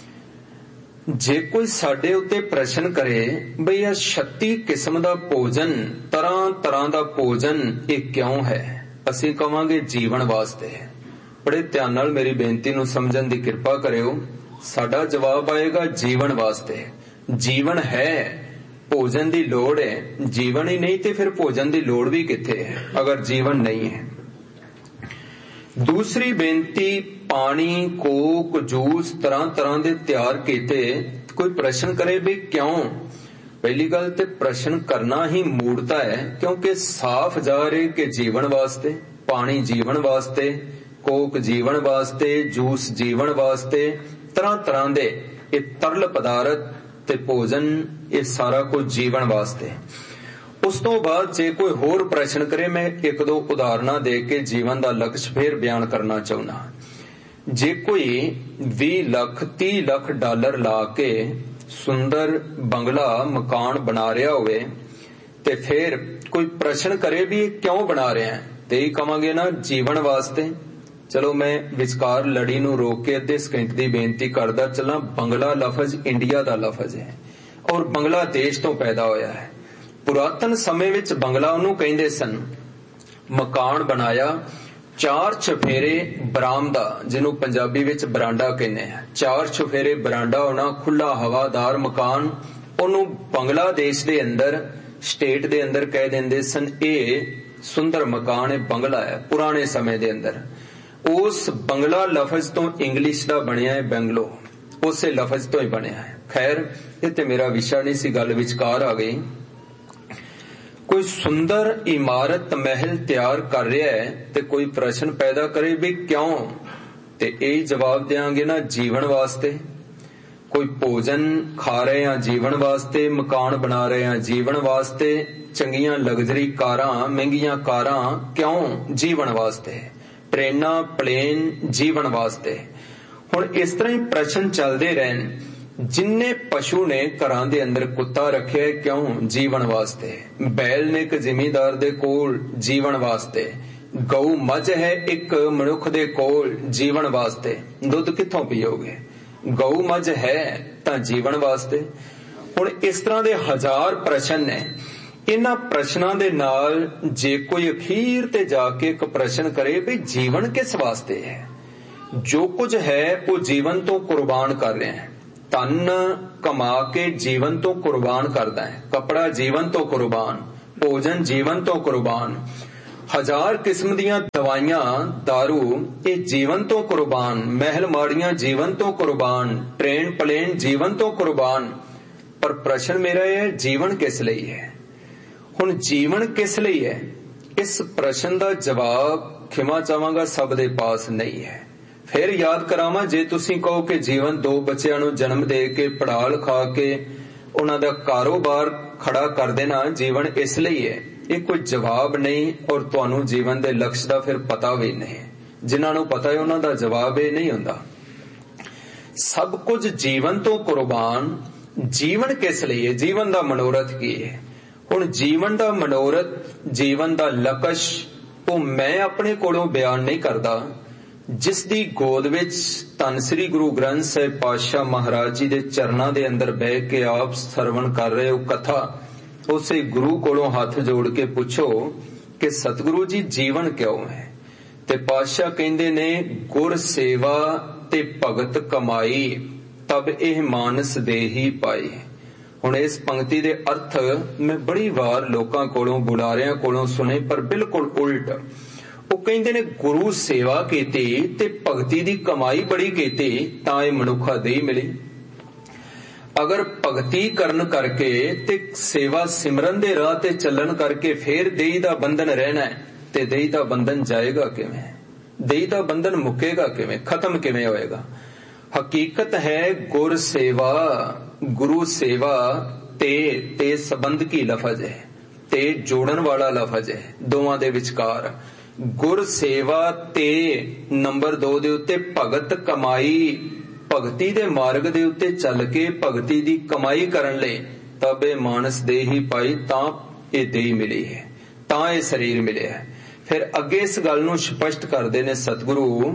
ਜੇ ਕੋਈ ਸਾਡੇ ਉੱਤੇ ਪ੍ਰਸ਼ਨ ਕਰੇ ਬਈ ਇਹ 36 ਕਿਸਮ ਦਾ ਭੋਜਨ, ਤਰ੍ਹਾਂ ਦਾ ਭੋਜਨ, ਇਹ ਕਿਉਂ ਹੈ, ਅਸੀਂ ਕਵਾਂਗੇ ਜੀਵਨ ਵਾਸਤੇ। ਬੜੇ ਧਿਆਨ ਨਾਲ ਮੇਰੀ ਬੇਨਤੀ ਨੂੰ ਸਮਝਣ ਦੀ ਕਿਰਪਾ ਕਰਿਓ। ਸਾਡਾ ਜਵਾਬ ਆਏਗਾ ਜੀਵਨ ਵਾਸਤੇ। ਜੀਵਨ ਹੈ, ਭੋਜਨ ਦੀ ਲੋੜ ਹੈ। ਜੀਵਨ ਹੀ ਨਹੀਂ ਤੇ ਫਿਰ ਭੋਜਨ ਦੀ ਲੋੜ ਵੀ ਕਿੱਥੇ ਹੈ, ਅਗਰ ਜੀਵਨ ਨਹੀਂ ਹੈ। ਦੂਸਰੀ ਬੇਨਤੀ, ਪਾਣੀ, ਕੋਕ, ਜੂਸ ਤਰ੍ਹਾਂ ਦੇ ਤਿਆਰ ਕੀਤੇ। ਕੋਈ ਪ੍ਰਸ਼ਨ ਕਰੇ ਵੀ ਕਿਉਂ? ਪਹਿਲੀ ਗੱਲ ਤੇ ਪ੍ਰਸ਼ਨ ਕਰਨਾ ਹੀ ਮੂਰਖਤਾ ਹੈ, ਕਿਉਂਕਿ ਸਾਫ਼ ਜ਼ਾਹਰ ਹੈ ਕਿ ਜੀਵਨ ਵਾਸਤੇ। ਪਾਣੀ ਜੀਵਨ ਵਾਸਤੇ, ਕੋਕ ਜੀਵਨ ਵਾਸਤੇ, ਜੂਸ ਜੀਵਨ ਵਾਸਤੇ, ਤਰ੍ਹਾਂ ਦੇ ਇਹ ਤਰਲ ਪਦਾਰਥ ਤੇ ਭੋਜਨ, ਇਹ ਸਾਰਾ ਕੁਝ ਜੀਵਨ ਵਾਸਤੇ। ਉਸ ਤੋਂ ਬਾਅਦ ਜੇ ਕੋਈ ਹੋਰ ਪ੍ਰਸ਼ਨ ਕਰੇ, ਮੈਂ 1-2 ਉਦਾਹਰਨਾਂ ਦੇ ਕੇ ਜੀਵਨ ਦਾ ਲਕਸ਼ ਫੇਰ ਬਿਆਨ ਕਰਨਾ ਚਾਹੁੰਦਾ। ਜੇ ਕੋਈ 20 ਲੱਖ 30 ਲੱਖ ਡਾਲਰ ਲਾ ਕੇ ਸੁੰਦਰ ਬੰਗਲਾ ਮਕਾਨ ਬਣਾ ਰਿਹਾ ਹੋਵੇ, ਤੇ ਫਿਰ ਕੋਈ ਪ੍ਰਸ਼ਨ ਕਰੇ ਵੀ ਇਹ ਕਿਉਂ ਬਣਾ ਰਿਹਾ ਹੈ, ਤੇ ਇਹ ਕਵਾਂਗੇ ਨਾ ਜੀਵਨ ਵਾਸਤੇ। ਚਲੋ ਮੈਂ ਵਿਚਕਾਰ ਲੜੀ ਨੂੰ ਰੋਕ ਕੇ ਅੱਧੇ ਸਕਿੰਟ ਦੀ ਬੇਨਤੀ ਕਰਦਾ ਚੱਲਾਂ। ਬੰਗਲਾ ਲਫ਼ਜ਼ ਇੰਡੀਆ ਦਾ ਲਫ਼ਜ਼ ਹੈ ਔਰ ਬੰਗਲਾਦੇਸ਼ ਤੋਂ ਪੈਦਾ ਹੋਇਆ ਹੈ। ਪੁਰਾਤਨ ਸਮੇਂ ਵਿੱਚ ਬੰਗਲਾ ਉਹਨੂੰ ਕਹਿੰਦੇ ਸਨ। ਮਕਾਨ ਬਣਾਇਆ, 4 ਚੁਫੇਰੇ ਬਰਾਮਦਾ, ਜਿਹਨੂੰ ਪੰਜਾਬੀ ਵਿੱਚ ਬਰਾਂਡਾ ਕਹਿੰਦੇ ਆ। 4 ਚੁਫੇਰੇ ਬਰਾਂਡਾ ਹੋਣਾ, ਖੁੱਲਾ ਹਵਾਦਾਰ ਮਕਾਨ। ਉਹਨੂੰ ਬੰਗਲਾਦੇਸ਼ ਦੇ ਅੰਦਰ, ਸਟੇਟ ਦੇ ਅੰਦਰ ਕਹਿ ਦਿੰਦੇ ਸਨ ਇਹ ਸੁੰਦਰ ਮਕਾਨ ਹੈ, ਬੰਗਲਾ ਹੈ। ਪੁਰਾਣੇ ਸਮੇਂ ਦੇ ਅੰਦਰ ਉਸ ਬੰਗਲਾ ਲਫ਼ਜ਼ ਤੋਂ ਇੰਗਲਿਸ਼ ਦਾ ਬਣਿਆ ਹੈ ਬੰਗਲੋ, ਉਸੇ ਲਫ਼ਜ਼ ਤੋਂ ਹੀ ਬਣਿਆ ਹੈ। ਖੈਰ ਇਹ ਤੇ ਮੇਰਾ ਵਿਸ਼ਾ ਨਹੀਂ ਸੀ, ਗੱਲ ਵਿਚਕਾਰ ਆ ਗਈ। ਕੋਈ ਸੁੰਦਰ ਇਮਾਰਤ ਮਹਿਲ ਤਿਆਰ ਕਰ ਰਿਹਾ ਹੈ ਤੇ ਕੋਈ ਪ੍ਰਸ਼ਨ ਪੈਦਾ ਕਰੇ ਵੀ ਕਿਉਂ, ਤੇ ਇਹ ਜਵਾਬ ਦੇਾਂਗੇ ਨਾ ਜੀਵਨ ਵਾਸਤੇ। ਕੋਈ ਭੋਜਨ ਖਾ ਰਹੇ ਹਾਂ ਜੀਵਨ ਵਾਸਤੇ, ਮਕਾਨ ਬਣਾ ਰਹੇ ਹਾਂ ਜੀਵਨ ਵਾਸਤੇ, ਚੰਗੀਆਂ ਲਗਜ਼ਰੀ ਕਾਰਾਂ, ਮਹਿੰਗੀਆਂ ਕਾਰਾਂ ਕਿਉਂ, ਜੀਵਨ ਵਾਸਤੇ। ਟ੍ਰੇਨਾਂ, ਪਲੇਨ ਜੀਵਨ ਵਾਸਤੇ। ਹੁਣ ਇਸ ਤਰ੍ਹਾਂ ਹੀ ਪ੍ਰਸ਼ਨ ਚੱਲਦੇ ਰਹਿਣ। ਜਿੰਨੇ ਪਸ਼ੂ ਨੇ ਘਰਾਂ ਦੇ ਅੰਦਰ ਕੁੱਤਾ ਰੱਖਿਆ ਕਿਉਂ, ਜੀਵਨ ਵਾਸਤੇ। ਬੈਲ ਨੇ ਇੱਕ ਜ਼ਿਮੀਂਦਾਰ ਦੇ ਕੋਲ, ਜੀਵਨ ਵਾਸਤੇ। ਗਊ ਮੱਝ ਹੈ ਇੱਕ ਮਨੁੱਖ ਦੇ ਕੋਲ, ਜੀਵਨ ਵਾਸਤੇ। ਦੁੱਧ ਕਿੱਥੋਂ ਪੀਓਗੇ? ਗਊ ਮੱਝ ਹੈ ਤਾਂ ਜੀਵਨ ਵਾਸਤੇ। ਹੁਣ ਇਸ ਤਰ੍ਹਾਂ ਦੇ 1000 ਪ੍ਰਸ਼ਨ ਨੇ। ਇਹਨਾਂ ਪ੍ਰਸ਼ਨਾਂ ਦੇ ਨਾਲ ਜੇ ਕੋਈ ਅਖੀਰ ਤੇ ਜਾ ਕੇ ਇੱਕ ਪ੍ਰਸ਼ਨ ਕਰੇ ਵੀ ਜੀਵਨ ਕਿਸ ਵਾਸਤੇ ਹੈ, ਜੋ ਕੁਝ ਹੈ ਉਹ ਜੀਵਨ ਤੋਂ ਕੁਰਬਾਨ ਕਰ ਰਿਹਾ ਹੈ, ਧਨ ਕਮਾ ਕੇ ਜੀਵਨ ਤੋਂ ਕੁਰਬਾਨ ਕਰਦਾ ਹੈ, ਕੱਪੜਾ ਜੀਵਨ ਤੋਂ ਕੁਰਬਾਨ, ਭੋਜਨ ਜੀਵਨ ਤੋਂ ਕੁਰਬਾਨ, 1000 ਕਿਸਮ ਦੀਆਂ ਦਵਾਈਆਂ दारू ਇਹ ਜੀਵਨ ਤੋਂ ਕੁਰਬਾਨ, ਮਹਿਲ ਮਾੜੀਆਂ ਜੀਵਨ ਤੋਂ ਕੁਰਬਾਨ, ਟ੍ਰੇਨ ਪਲੇਨ ਜੀਵਨ ਤੋਂ ਕੁਰਬਾਨ। ਪਰ ਪ੍ਰਸ਼ਨ ਮੇਰਾ ਇਹ ਹੈ, ਜੀਵਨ ਕਿਸ ਲਈ ਹੈ? ਹੁਣ ਜੀਵਨ ਕਿਸ ਲਈ ਹੈ, ਇਸ ਪ੍ਰਸ਼ਨ ਦਾ ਜਵਾਬ ਖਿਮਾ ਚਾਹਾਂਗਾ ਸਭ ਦੇ ਪਾਸ ਨਹੀਂ ਹੈ। ਫਿਰ ਯਾਦ ਕਰਾਵਾਂ, ਜੇ ਤੁਸੀਂ ਕਹੋ ਕਿ ਜੀਵਨ 2 ਬੱਚਿਆਂ ਨੂੰ ਜਨਮ ਦੇ ਕੇ ਪੜ੍ਹਾ ਲਿਖਾ ਕੇ ਉਹਨਾਂ ਦਾ ਕਾਰੋਬਾਰ ਖੜਾ ਕਰ ਦੇਣਾ ਜੀਵਨ ਇਸ ਲਈ ਹੈ, ਇਹ ਕੋਈ ਜਵਾਬ ਨਹੀਂ। ਔਰ ਤੁਹਾਨੂੰ ਜੀਵਨ ਦੇ ਲਕਸ਼ ਦਾ ਫਿਰ ਪਤਾ ਵੀ ਨਹੀਂ। ਜਿਨ੍ਹਾਂ ਨੂੰ ਪਤਾ ਹੈ ਉਹਨਾਂ ਦਾ ਜਵਾਬ ਇਹ ਨਹੀਂ ਹੁੰਦਾ। ਸਭ ਕੁਝ ਜੀਵਨ ਤੋਂ ਕੁਰਬਾਨ। ਜੀਵਨ ਕਿਸ ਲਈ ਹੈ? ਜੀਵਨ ਦਾ ਮਨੋਰਥ ਕੀ ਹੈ? ਹੁਣ ਜੀਵਨ ਦਾ ਮਨੋਰਥ, ਜੀਵਨ ਦਾ ਲਕਸ਼ ਉਹ ਮੈਂ ਆਪਣੇ ਕੋਲੋਂ ਬਿਆਨ ਨਹੀਂ ਕਰਦਾ। ਜਿਸ ਦੀ ਗੋਦ ਵਿੱਚ ਧੰਨ ਸ੍ਰੀ ਗੁਰੂ ਗ੍ਰੰਥ ਸਾਹਿਬ ਪਾਤਸ਼ਾਹ ਮਹਾਰਾਜ ਜੀ ਦੇ ਚਰਨਾਂ ਦੇ ਅੰਦਰ ਬਹਿ ਕੇ ਆਪ ਸਰਵਣ ਕਰ ਰਹੇ ਹੋ ਕਥਾ, ਉਸੇ ਗੁਰੂ ਕੋਲੋਂ ਹੱਥ ਜੋੜ ਕੇ ਪੁੱਛੋ ਕਿ ਸਤਿਗੁਰੂ ਜੀ ਜੀਵਨ ਕਿਉਂ ਹੈ? ਤੇ ਪਾਤਸ਼ਾਹ ਕਹਿੰਦੇ ਨੇ, ਗੁਰ ਸੇਵਾ ਤੇ ਭਗਤ ਕਮਾਈ ਤਬ ਇਹ ਮਾਨਸ ਦੇਹੀ ਪਾਈ। ਹੁਣ ਇਸ ਪੰਕਤੀ ਦੇ ਅਰਥ ਮੈਂ ਬੜੀ ਵਾਰ ਲੋਕਾਂ ਕੋਲੋਂ, ਬੁਲਾਰਿਆਂ ਕੋਲੋਂ ਸੁਣੇ, ਪਰ ਬਿਲਕੁਲ ਉਲਟ। ਉਹ ਕਹਿੰਦੇ ਨੇ ਗੁਰੂ ਸੇਵਾ ਕੀਤੀ ਤੇ ਭਗਤੀ ਦੀ ਕਮਾਈ ਬੜੀ ਕੀਤੀ ਤਾਂ ਇਹ ਮਨੁੱਖਾ ਦੇਹੀ ਮਿਲੀ। ਅਗਰ ਭਗਤੀ ਕਰਨ ਕਰਕੇ ਤੇ ਸੇਵਾ ਸਿਮਰਨ ਦੇ ਰਾਹ ਤੇ ਚੱਲਣ ਕਰਕੇ ਫੇਰ ਦੇਹੀ ਦਾ ਬੰਧਨ ਰਹਿਣਾ ਹੈ, ਤੇ ਦੇਹੀ ਦਾ ਬੰਧਨ ਜਾਏਗਾ ਕਿਵੇਂ? ਦੇਹੀ ਦਾ ਬੰਧਨ ਮੁੱਕੇਗਾ ਕਿਵੇਂ? ਖਤਮ ਕਿਵੇਂ ਹੋਏਗਾ? ਹਕੀਕਤ ਹੈ ਗੁਰ ਸੇਵਾ, ਗੁਰੂ ਸੇਵਾ ਤੇ ਸੰਬੰਧ ਕੀ ਲਫ਼ਜ਼ ਹੈ, ਤੇ ਜੋੜਨ ਵਾਲਾ ਲਫ਼ਜ਼ ਹੈ ਦੋਵਾਂ ਦੇ ਵਿਚਕਾਰ। ਗੁਰ ਸੇਵਾ ਤੇ ਨੰਬਰ 2 ਦੇ ਉੱਤੇ ਭਗਤ ਕਮਾਈ, ਭਗਤੀ ਦੇ ਮਾਰਗ ਦੇ ਉੱਤੇ ਚੱਲ ਕੇ ਭਗਤੀ ਦੀ ਕਮਾਈ ਕਰਨ ਲਈ ਤਬ ਇਹ ਮਾਨਸ ਦੇਹੀ ਪਾਈ, ਤਾਂ ਇਹ ਦੇਹੀ ਮਿਲੀ ਹੈ, ਤਾਂ ਇਹ ਸਰੀਰ ਮਿਲਿਆ ਹੈ। ਫਿਰ ਅੱਗੇ ਇਸ ਗੱਲ ਨੂੰ ਸਪਸ਼ਟ ਕਰਦੇ ਨੇ ਸਤਿਗੁਰੂ,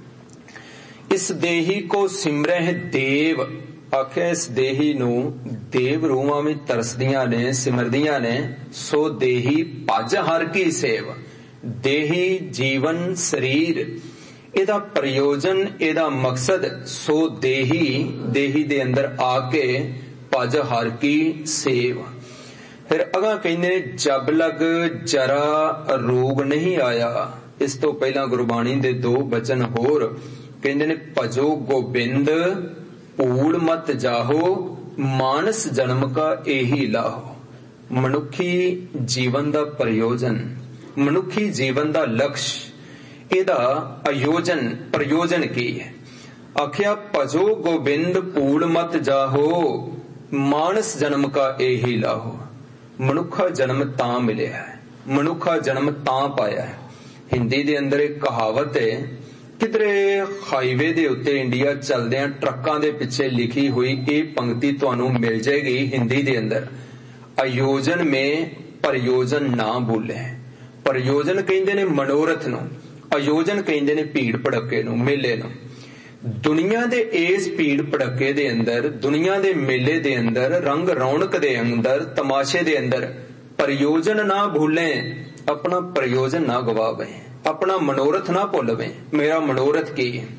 ਇਸ ਦੇਹੀ ਕੋ ਸਿਮਰਹਿ ਦੇਵ। ਆਖਿਆ ਇਸ ਦੇਹੀ ਨੂੰ ਦੇਵ ਰੂਹਾਂ ਵਿੱਚ ਤਰਸਦੀਆਂ ਨੇ, ਸਿਮਰਦੀਆਂ ਨੇ। ਸੋ ਦੇਹੀ ਭਜ ਹਰ ਕੀ ਸੇਵ। ਦੇਹੀ ਜੀਵਨ ਸਰੀਰ, ਇਹਦਾ ਪ੍ਰਯੋਜਨ, ਇਹਦਾ ਮਕਸਦ ਸੋ ਦੇਹੀ ਦੇ ਅੰਦਰ ਆ ਕੇ ਭਜ ਹਰ ਕੀ ਸੇਵ। ਫਿਰ ਅਗਾਂਹ ਕਹਿੰਦੇ ਨੇ, ਜਬ ਲਗ ਜਰਾ ਰੋਗ ਨਹੀਂ ਆਇਆ। ਇਸ ਤੋਂ ਪਹਿਲਾਂ ਗੁਰਬਾਣੀ ਦੇ 2 ਬਚਨ ਹੋਰ ਕਹਿੰਦੇ ਨੇ, ਭਜੋ ਗੋਬਿੰਦ ਭੂਲ ਮਤ ਜਾਹੋ, ਮਾਨਸ ਜਨਮ ਕਾ ਇਹੀ ਲਾਹੋ। ਮਨੁੱਖੀ ਜੀਵਨ ਦਾ ਪ੍ਰਯੋਜਨ, ਮਨੁੱਖੀ ਜੀਵਨ ਦਾ ਲਕਸ਼, ਇਹਦਾ ਆਯੋਜਨ ਪ੍ਰਯੋਜਨ ਕੀ ਹੈ? ਆਖਿਆ ਭਜੋ ਗੋਬਿੰਦ ਭੂਲ ਮਤ ਜਾਹੋ, ਮਾਨਸ ਜਨਮ ਕਾ ਇਹੀ ਲਾਹੋ। ਮਨੁੱਖਾ ਜਨਮ ਤਾਂ ਮਿਲਿਆ ਹੈ, ਮਨੁੱਖਾ ਜਨਮ ਤਾਂ ਪਾਇਆ ਹੈ। ਹਿੰਦੀ ਦੇ ਅੰਦਰ ਇੱਕ ਕਹਾਵਤ ਹੈ, ਕਿਧਰੇ ਹਾਈਵੇ ਦੇ ਉੱਤੇ ਇੰਡੀਆ ਚੱਲਦਿਆਂ ਟਰੱਕਾਂ ਦੇ ਪਿੱਛੇ ਲਿਖੀ ਹੋਈ ਇਹ ਪੰਕਤੀ ਤੁਹਾਨੂੰ ਮਿਲ ਜਾਏਗੀ ਹਿੰਦੀ ਦੇ ਅੰਦਰ, ਆਯੋਜਨ ਮੇਂ ਪ੍ਰਯੋਜਨ ਨਾ ਭੁੱਲੇ। ਪ੍ਰਯੋਜਨ ਕਹਿੰਦੇ ਨੇ ਮਨੋਰਥ ਨੂੰ, ਆਯੋਜਨ ਕਹਿੰਦੇ ਨੇ ਭੀੜ ਭੜੱਕੇ ਨੂੰ, ਮੇਲੇ ਨੂੰ। ਦੁਨੀਆ ਦੇ ਇਸ ਭੀੜ ਭੜੱਕੇ ਦੇ ਅੰਦਰ, ਦੁਨੀਆ ਦੇ ਮੇਲੇ ਦੇ ਅੰਦਰ, ਰੰਗ ਰੌਣਕ ਦੇ ਅੰਦਰ, ਤਮਾਸ਼ੇ ਦੇ ਅੰਦਰ ਪ੍ਰਯੋਜਨ ਨਾ ਭੁੱਲੇ। ਆਪਣਾ ਪ੍ਰਯੋਜਨ ਨਾ ਗਵਾਵੇ, ਆਪਣਾ ਮਨੋਰਥ ਨਾ ਭੁੱਲਵੇਂ। ਮੇਰਾ ਮਨੋਰਥ ਕੀ ਹੈ?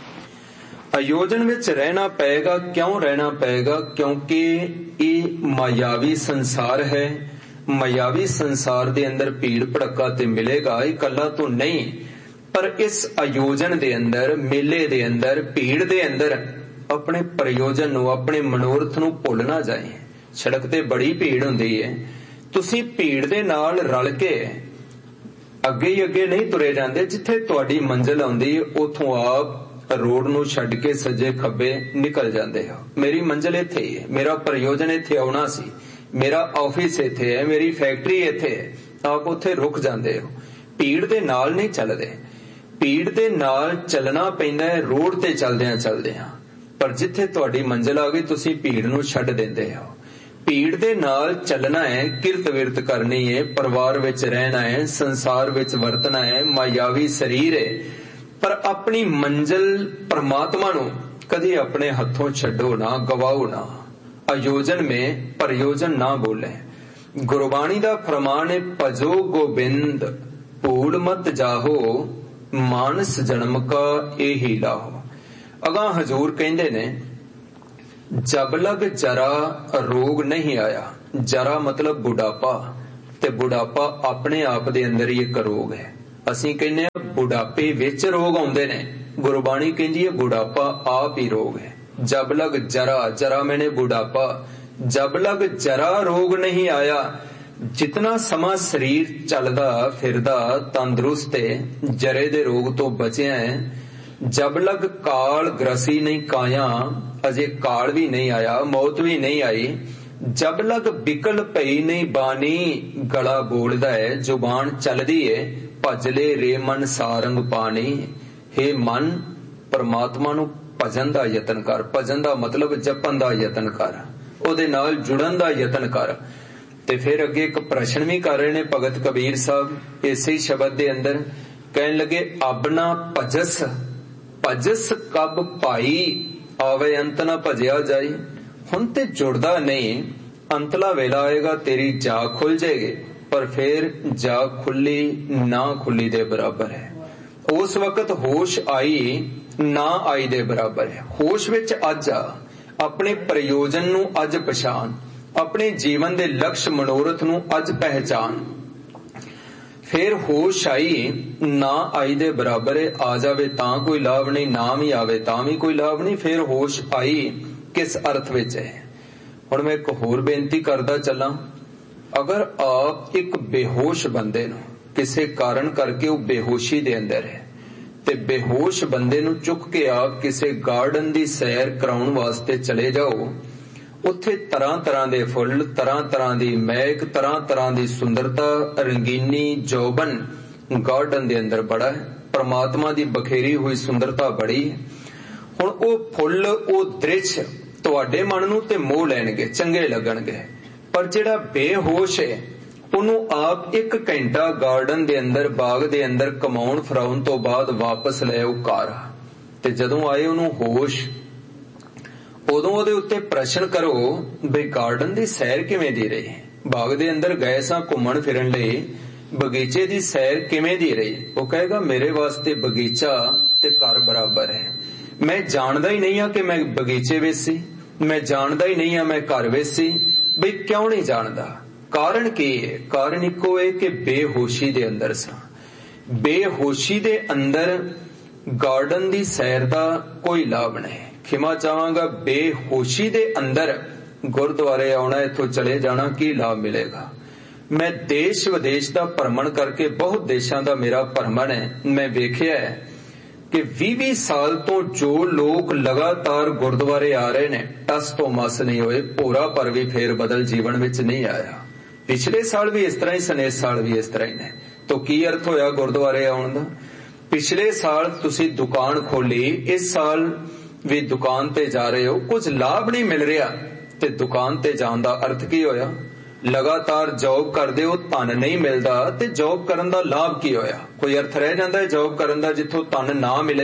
ਆਯੋਜਨ ਵਿੱਚ ਰਹਿਣਾ ਪਏਗਾ। ਕਿਉਂ ਰਹਿਣਾ ਪਏਗਾ? ਕਿਉਂਕਿ ਇਹ ਮਾਇਆਵੀ ਸੰਸਾਰ ਹੈ। ਮਾਇਆਵੀ ਸੰਸਾਰ ਦੇ ਅੰਦਰ ਭੀੜ ਭੜੱਕਾ ਤੇ ਮਿਲੇਗਾ, ਇਕੱਲਾ ਤੋਂ ਨਹੀਂ। ਪਰ ਇਸ ਆਯੋਜਨ ਦੇ ਅੰਦਰ, ਮੇਲੇ ਦੇ ਅੰਦਰ, ਭੀੜ ਦੇ ਅੰਦਰ ਆਪਣੇ ਪ੍ਰਯੋਜਨ ਨੂੰ, ਆਪਣੇ ਮਨੋਰਥ ਨੂੰ ਭੁੱਲ ਨਾ ਜਾਏ। ਸੜਕ ਤੇ ਬੜੀ ਭੀੜ ਹੁੰਦੀ ਹੈ, ਤੁਸੀਂ ਭੀੜ ਦੇ ਨਾਲ ਰਲ ਕੇ ਅੱਗੇ ਹੀ ਅੱਗੇ ਨਹੀਂ ਤੁਰੇ ਜਾਂਦੇ। ਜਿੱਥੇ ਤੁਹਾਡੀ ਮੰਜ਼ਿਲ ਆਉਂਦੀ ਹੈ ਉਥੋਂ ਆਪ ਰੋਡ ਨੂੰ ਛੱਡ ਕੇ ਸੱਜੇ ਖੱਬੇ ਨਿਕਲ ਜਾਂਦੇ ਹੋ। ਮੇਰੀ ਮੰਜ਼ਿਲ ਇੱਥੇ ਹੀ ਹੈ, ਮੇਰਾ ਪ੍ਰਯੋਜਨ ਇੱਥੇ ਆਉਣਾ ਸੀ, ਮੇਰਾ ਆਫਿਸ ਇੱਥੇ ਹੈ, ਮੇਰੀ ਫੈਕਟਰੀ ਇੱਥੇ ਹੈ, ਆਪ ਉੱਥੇ ਰੁਕ ਜਾਂਦੇ ਹੋ। ਭੀੜ ਦੇ ਨਾਲ ਨਹੀਂ ਚੱਲਦੇ। ਭੀੜ ਦੇ ਨਾਲ ਚੱਲਣਾ ਪੈਂਦਾ ਹੈ ਰੋਡ ਤੇ ਚੱਲਦਿਆਂ। ਪਰ ਜਿੱਥੇ ਤੁਹਾਡੀ ਮੰਜ਼ਿਲ ਆ ਗਈ ਤੁਸੀਂ ਭੀੜ ਨੂੰ ਛੱਡ ਦਿੰਦੇ ਹੋ। ਭੀੜ ਦੇ ਨਾਲ ਚੱਲਣਾ ਹੈ, ਕਿਰਤ ਵਿਰਤ ਕਰਨੀ ਹੈ, ਪਰਿਵਾਰ ਵਿੱਚ ਰਹਿਣਾ ਹੈ, ਸੰਸਾਰ ਵਿੱਚ ਵਰਤਣਾ ਹੈ, ਮਾਇਆਵੀ ਸਰੀਰ ਹੈ। ਪਰ ਆਪਣੀ ਮੰਜ਼ਿਲ ਪਰਮਾਤਮਾ ਨੂੰ ਕਦੇ ਆਪਣੇ ਹੱਥੋਂ ਛੱਡੋ ਨਾ, ਗਵਾਓ ਨਾ। ਆਯੋਜਨ ਮੇਂ ਪ੍ਰਯੋਜਨ ਨਾ ਬੋਲੇ। ਗੁਰਬਾਣੀ ਦਾ ਫਰਮਾਨ ਹੈ, ਭਜੋ ਗੋਬਿੰਦ ਭੂਲ ਮਤ ਜਾਹੋ, ਮਾਨਸ ਜਨਮ ਕਾ ਇਹੀ ਲਾਹੋ। ਅਗਾਂਹ ਹਜ਼ੂਰ ਕਹਿੰਦੇ ਨੇ, ਜਬ ਲਗ ਜਰਾ ਰੋਗ ਨਹੀਂ ਆਇਆ। ਜਰਾ ਮਤਲਬ ਬੁਢਾਪਾ, ਤੇ ਬੁਢਾਪਾ ਆਪਣੇ ਆਪ ਦੇ ਅੰਦਰ ਹੀ ਇੱਕ ਰੋਗ ਹੈ। ਅਸੀਂ ਕਹਿੰਦੇ ਆ ਬੁਢਾਪੇ ਵਿੱਚ ਰੋਗ ਆਉਂਦੇ ਨੇ, ਗੁਰਬਾਣੀ ਕਹਿੰਦੀ ਹੈ ਬੁਢਾਪਾ ਆਪ ਹੀ ਰੋਗ ਹੈ। ਜਬ ਲਗ ਜਰਾ, ਜਰਾ ਮੈਨੇ ਬੁਢਾਪਾ, ਜਬ ਲਗ ਜਰਾ ਰੋਗ ਨਹੀਂ ਆਇਆ। ਜਿਤਨਾ ਸਮਾਂ ਸਰੀਰ ਚੱਲਦਾ ਫਿਰਦਾ ਤੰਦਰੁਸਤ ਹੈ, ਜਰੇ ਦੇ ਰੋਗ ਤੋਂ ਬਚਿਆ ਹੈ। ਜਬ ਲਗ ਕਾਲ ਗ੍ਰਸੀ ਨਹੀਂ ਕਾਇਆ, ਅਜੇ ਕਾਲ ਵੀ ਨਹੀਂ ਆਇਆ, ਮੌਤ ਵੀ ਨਹੀਂ ਆਈ। ਜਬ ਲਗ ਬਿਕਲ ਪਈ ਨਹੀਂ ਬਾਣੀ, ਗਲਾ ਬੋਲਦਾ ਹੈ, ਜ਼ੁਬਾਨ ਚੱਲਦੀ ਹੈ। ਭਜ ਲੈ ਰੇ ਮਨ ਸਾਰੰਗ ਪਾਣੀ। ਹੇ ਮਨ, ਪਰਮਾਤਮਾ ਨੂੰ ਭਜਨ ਦਾ ਯਤਨ ਕਰ। ਭਜਨ ਦਾ ਮਤਲਬ ਜਪਣ ਦਾ ਯਤਨ ਕਰ, ਉਹਦੇ ਨਾਲ ਜੁੜਨ ਦਾ ਯਤਨ ਕਰ। ਤੇ ਫਿਰ ਅੱਗੇ ਇੱਕ ਪ੍ਰਸ਼ਨ ਵੀ ਕਰ ਰਹੇ ਨੇ ਭਗਤ ਕਬੀਰ ਸਾਹਿਬ ਇਸੇ ਸ਼ਬਦ ਦੇ ਅੰਦਰ, ਕਹਿਣ ਲੱਗੇ ਅਬਨਾ ਭਜਸ, ਭਜਸ ਕਬ ਭਾਈ, ਆਵੇ ਅੰਤ ਨਾ ਭਜਿਆ ਜਾਈ। ਹੁਣ ਤੇ ਜੁੜਦਾ ਨਹੀਂ, ਅੰਤਲਾ ਵੇਲਾ ਆਏਗਾ ਤੇਰੀ ਜਾਗ ਖੁੱਲ ਜਾਏਗੀ, ਪਰ ਫਿਰ ਜਾਗ ਖੁੱਲੀ ਨਾ ਖੁੱਲੀ ਦੇ ਬਰਾਬਰ ਹੈ। ਉਸ ਵਕਤ ਹੋਸ਼ ਆਈ ਨਾ ਆਈ ਦੇ ਬਰਾਬਰ ਹੈ। ਹੋਸ਼ ਵਿੱਚ ਅੱਜ ਆ, ਆਪਣੇ ਪ੍ਰਯੋਜਨ ਨੂੰ ਅੱਜ ਪਛਾਣ, ਆਪਣੇ ਜੀਵਨ ਦੇ ਲਕਸ਼ ਮਨੋਰਥ ਨੂੰ ਅੱਜ ਪਹਿਚਾਨ। ਫਿਰ ਹੋਸ਼ ਆਈ ਨਾ ਆਈ ਦੇ ਬਰਾਬਰ ਹੈ। ਆ ਜਾਵੇ ਤਾਂ ਕੋਈ ਲਾਭ ਨਹੀਂ, ਨਾ ਵੀ ਆਵੇ ਤਾਂ ਵੀ ਕੋਈ ਲਾਭ ਨਹੀਂ। ਫਿਰ ਹੋਸ਼ ਆਈ ਕਿਸ ਅਰਥ ਵਿੱਚ ਹੈ। ਹੁਣ ਮੈਂ ਇੱਕ ਹੋਰ ਬੇਨਤੀ ਕਰਦਾ ਚੱਲਾਂ, ਅਗਰ ਆਪ ਇੱਕ ਬੇਹੋਸ਼ ਬੰਦੇ ਨੂੰ ਕਿਸੇ ਕਾਰਨ ਕਰਕੇ ਉਹ ਬੇਹੋਸ਼ੀ ਦੇ ਅੰਦਰ ਹੈ, ਤੇ ਬੇਹੋਸ਼ ਬੰਦੇ ਨੂੰ ਚੁੱਕ ਕੇ ਆਪ ਕਿਸੇ ਗਾਰਡਨ ਦੀ ਸੈਰ ਕਰਾਉਣ ਵਾਸਤੇ ਚਲੇ ਜਾਓ, ਉੱਥੇ ਤਰ੍ਹਾਂ ਤਰ੍ਹਾਂ ਦੇ ਫੁੱਲ, ਤਰ੍ਹਾਂ ਤਰ੍ਹਾਂ ਦੀ ਮਹਿਕ, ਤਰ੍ਹਾਂ ਤਰ੍ਹਾਂ ਦੀ ਸੁੰਦਰਤਾ, ਰੰਗੀਨੀ ਜੌਬਨ ਗਾਰਡਨ ਦੇ ਅੰਦਰ ਬੜਾ ਹੈ। ਪਰਮਾਤਮਾ ਦੀ ਬਖੇਰੀ ਹੋਈ ਸੁੰਦਰਤਾ ਬੜੀ ਹੈ। ਹੁਣ ਉਹ ਫੁੱਲ, ਉਹ ਦ੍ਰਿਸ਼ ਤੁਹਾਡੇ ਮਨ ਨੂੰ ਤੇ ਮੋਹ ਲੈਣਗੇ, ਚੰਗੇ ਲੱਗਣਗੇ, ਪਰ ਜਿਹੜਾ ਬੇਹੋਸ਼ ਹੈ ਉਹਨੂੰ ਆਪ 1 ਘੰਟਾ ਗਾਰਡਨ ਦੇ ਅੰਦਰ, ਬਾਗ ਦੇ ਅੰਦਰ ਕਮਾਉਣ ਫਰਾਉਣ ਤੋਂ ਬਾਅਦ ਵਾਪਸ ਲੈ ਆਓ ਘਰ, ਤੇ ਜਦੋਂ ਆਏ ਉਹਨੂੰ ਹੋਸ਼, ਉਦੋਂ ਉਹਦੇ ਉੱਤੇ ਪ੍ਰਸ਼ਨ ਕਰੋ ਬਈ ਗਾਰਡਨ ਦੀ ਸੈਰ ਕਿਵੇਂ ਦੀ ਰਹੀ, ਬਾਗ ਦੇ ਅੰਦਰ ਗਏ ਸਾਂ ਘੁੰਮਣ ਫਿਰਨ ਲਈ, ਬਗੀਚੇ ਦੀ ਸੈਰ ਕਿਵੇਂ ਦੀ ਰਹੀ। ਉਹ ਕਹੇਗਾ ਮੇਰੇ ਵਾਸਤੇ ਬਗੀਚਾ ਤੇ ਘਰ ਬਰਾਬਰ ਹੈ। ਮੈਂ ਜਾਣਦਾ ਹੀ ਨਹੀਂ ਆ ਕਿ ਮੈਂ ਬਗੀਚੇ ਵਿੱਚ ਸੀ, ਮੈਂ ਜਾਣਦਾ ਹੀ ਨਹੀਂ ਆ ਮੈਂ ਘਰ ਵਿੱਚ ਸੀ। ਬਈ ਕਿਉਂ ਨਹੀਂ ਜਾਣਦਾ? ਕਾਰਨ ਕੀ ਹੈ? ਕਾਰਨ ਇੱਕੋ ਹੈ ਕਿ ਬੇਹੋਸ਼ੀ ਦੇ ਅੰਦਰ ਸਾਂ। ਬੇਹੋਸ਼ੀ ਦੇ ਅੰਦਰ ਗਾਰਡਨ ਦੀ ਸੈਰ ਦਾ ਕੋਈ ਲਾਭ ਨਹੀਂ। ਖਿਮਾ ਚਾਹਾਂਗਾ, ਬੇਹੋਸ਼ੀ ਦੇ ਅੰਦਰ ਗੁਰਦੁਆਰੇ ਆਉਣਾ, ਇੱਥੋਂ ਚਲੇ ਜਾਣਾ, ਕੀ ਲਾਭ ਮਿਲੇਗਾ? ਮੈਂ ਦੇਸ਼ ਵਿਦੇਸ਼ ਦਾ ਭਰਮਣ ਕਰਕੇ, ਬਹੁਤ ਦੇਸ਼ਾਂ ਦਾ ਮੇਰਾ ਭਰਮਣ ਹੈ, ਮੈਂ ਵੇਖਿਆ ਹੈ ਕਿ 20-20 ਸਾਲ ਤੋਂ ਜੋ ਲੋਕ ਲਗਾਤਾਰ ਗੁਰਦੁਆਰੇ ਆ ਰਹੇ ਨੇ, ਟਸ ਤੋਂ ਮਸ ਨਹੀਂ ਹੋਏ, ਭੋਰਾ ਪਰ ਵੀ ਫੇਰ ਬਦਲ ਜੀਵਨ ਵਿੱਚ ਨਹੀਂ ਆਇਆ। ਪਿਛਲੇ ਸਾਲ ਵੀ ਇਸ ਤਰ੍ਹਾਂ ਹੀ ਸਨ, ਇਸ ਸਾਲ ਵੀ ਇਸ ਤਰ੍ਹਾਂ ਹੀ ਨੇ। ਤਾਂ ਕੀ ਅਰਥ ਹੋਇਆ ਗੁਰਦੁਆਰੇ ਆਉਣ ਦਾ? ਪਿਛਲੇ ਸਾਲ ਤੁਸੀਂ ਦੁਕਾਨ ਖੋਲੀ, ਇਸ ਸਾਲ ਵੀ ਦੁਕਾਨ ਤੇ ਜਾ ਰਹੇ ਹੋ, ਕੁਝ ਲਾਭ ਨਹੀਂ ਮਿਲ ਰਿਹਾ, ਤੇ ਦੁਕਾਨ ਤੇ ਜਾਣ ਦਾ ਅਰਥ ਕੀ ਹੋਇਆ? ਲਗਾਤਾਰ ਜੌਬ ਕਰਦੇ ਹੋ, ਧਨ ਨਹੀਂ ਮਿਲਦਾ, ਤੇ ਜੌਬ ਕਰਨ ਦਾ ਲਾਭ ਕੀ ਹੋਇਆ? ਕੋਈ ਅਰਥ ਰਹਿ ਜਾਂਦਾ ਹੈ ਜੌਬ ਕਰਨ ਦਾ ਜਿੱਥੋਂ ਧਨ ਨਾ ਮਿਲੇ?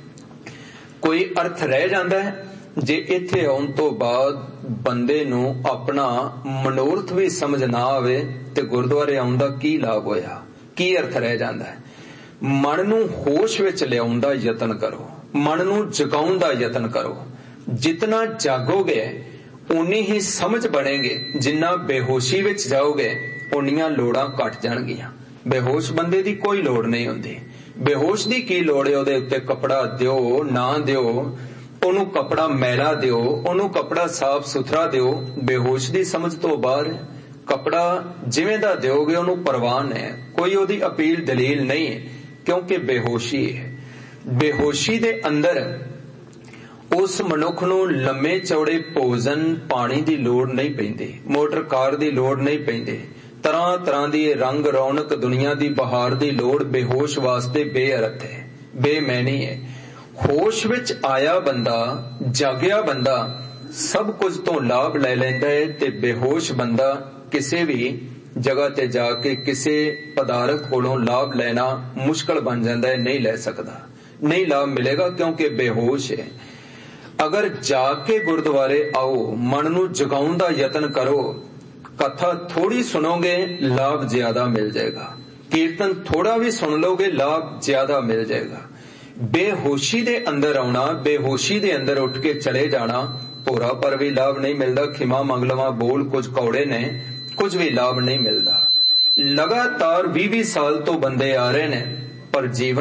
ਕੋਈ ਅਰਥ ਰਹਿ ਜਾਂਦਾ ਹੈ? ਜੇ ਇੱਥੇ ਆਉਣ ਤੋਂ ਬਾਅਦ ਬੰਦੇ ਨੂੰ ਆਪਣਾ ਮਨੋਰਥ ਵੀ ਸਮਝ ਨਾ ਆਵੇ, ਤੇ ਗੁਰਦੁਆਰੇ ਆਉਣ ਦਾ ਕੀ ਲਾਭ ਹੋਇਆ? ਕੀ ਅਰਥ ਰਹਿ ਜਾਂਦਾ ਹੈ? ਮਨ ਨੂੰ ਹੋਸ਼ ਵਿੱਚ ਲਿਆਉਣ ਦਾ ਯਤਨ ਕਰੋ, ਮਨ ਨੂੰ ਜਗਾਉਣ ਦਾ ਯਤਨ ਕਰੋ। ਜਿਤਨਾ ਜਾਗੋਗੇ ਉਨੀ ਹੀ ਸਮਝ ਬਣੇਗੇ, ਜਿੰਨਾ ਬੇਹੋਸ਼ੀ ਵਿੱਚ ਜਾਓਗੇ ਉਨੀਆਂ ਲੋੜਾਂ ਘਟ ਜਾਣਗੀਆਂ। ਬੇਹੋਸ਼ ਬੰਦੇ ਦੀ ਕੋਈ ਲੋੜ ਨਹੀਂ ਹੁੰਦੀ। ਬੇਹੋਸ਼ ਦੀ ਕੀ ਲੋੜ ਹੈ? ਉਹਦੇ ਉੱਤੇ ਕੱਪੜਾ ਦਿਓ ਨਾ ਦਿਓ, ਉਹਨੂੰ ਕੱਪੜਾ ਮੈਲਾ ਦਿਓ, ਉਹਨੂੰ ਕੱਪੜਾ ਸਾਫ਼ ਸੁਥਰਾ ਦਿਓ, ਬੇਹੋਸ਼ ਦੀ ਸਮਝ ਤੋਂ ਬਾਹਰ। ਕੱਪੜਾ ਜਿਵੇਂ ਦਾ ਦਿਓਗੇ ਉਹਨੂੰ ਪ੍ਰਵਾਨ ਹੈ, ਕੋਈ ਉਹਦੀ ਅਪੀਲ ਦਲੀਲ ਨਹੀਂ ਹੈ, ਕਿਉਂਕਿ ਬੇਹੋਸ਼ੀ ਹੈ। ਬੇਹੋਸ਼ੀ ਦੇ ਅੰਦਰ ਉਸ ਮਨੁੱਖ ਨੂੰ ਲੰਮੇ ਚੌੜੇ ਭੋਜਨ ਪਾਣੀ ਦੀ ਲੋੜ ਨਹੀਂ ਪੈਂਦੀ, ਮੋਟਰ ਕਾਰ ਦੀ ਲੋੜ ਨਹੀਂ ਪੈਂਦੀ, ਤਰ੍ਹਾਂ ਤਰ੍ਹਾਂ ਦੀ ਰੰਗ ਰੌਣਕ ਦੁਨੀਆ ਦੀ ਬਹਾਰ ਦੀ ਲੋੜ ਬੇਹੋਸ਼ ਵਾਸਤੇ ਬੇਅਰਥ ਹੈ, ਬੇਮੈਨੀ ਹੈ। ਹੋਸ਼ ਵਿੱਚ ਆਇਆ ਬੰਦਾ, ਜਾਗਿਆ ਬੰਦਾ ਸਭ ਕੁਝ ਤੋਂ ਲਾਭ ਲੈ ਲੈਂਦਾ ਹੈ, ਤੇ ਬੇਹੋਸ਼ ਬੰਦਾ ਕਿਸੇ ਵੀ ਜਗ੍ਹਾ ਤੇ ਜਾ ਕੇ ਕਿਸੇ ਪਦਾਰਥ ਕੋਲੋਂ ਲਾਭ ਲੈਣਾ ਮੁਸ਼ਕਲ ਬਣ ਜਾਂਦਾ ਹੈ, ਨਹੀਂ ਲੈ ਸਕਦਾ, ਨਹੀਂ ਲਾਭ ਮਿਲੇਗਾ, ਕਿਉਂਕਿ ਬੇਹੋਸ਼ ਹੈ। ਅਗਰ ਜਾ ਕੇ ਗੁਰਦੁਆਰੇ ਆਓ, ਮਨ ਨੂੰ ਜਗਾਉਣ ਦਾ ਯਤਨ ਕਰੋ, कथा थोड़ी सुनोगे लाभ ज्यादा मिल जाएगा, कीर्तन थोड़ा भी सुन लोगे लाभ ज्यादा मिल जाएगा। बेहोशी दे अंदर आना, बेहोशी दे अंदर उठ के चले जाना, भोरा पर भी लाभ नहीं मिलता। खिमा मंग लवा बोल कुछ कौड़े ने, कुछ भी लाभ नहीं मिलता। लगातार 20 साल तो बंदे आ रहे ने पर जीवन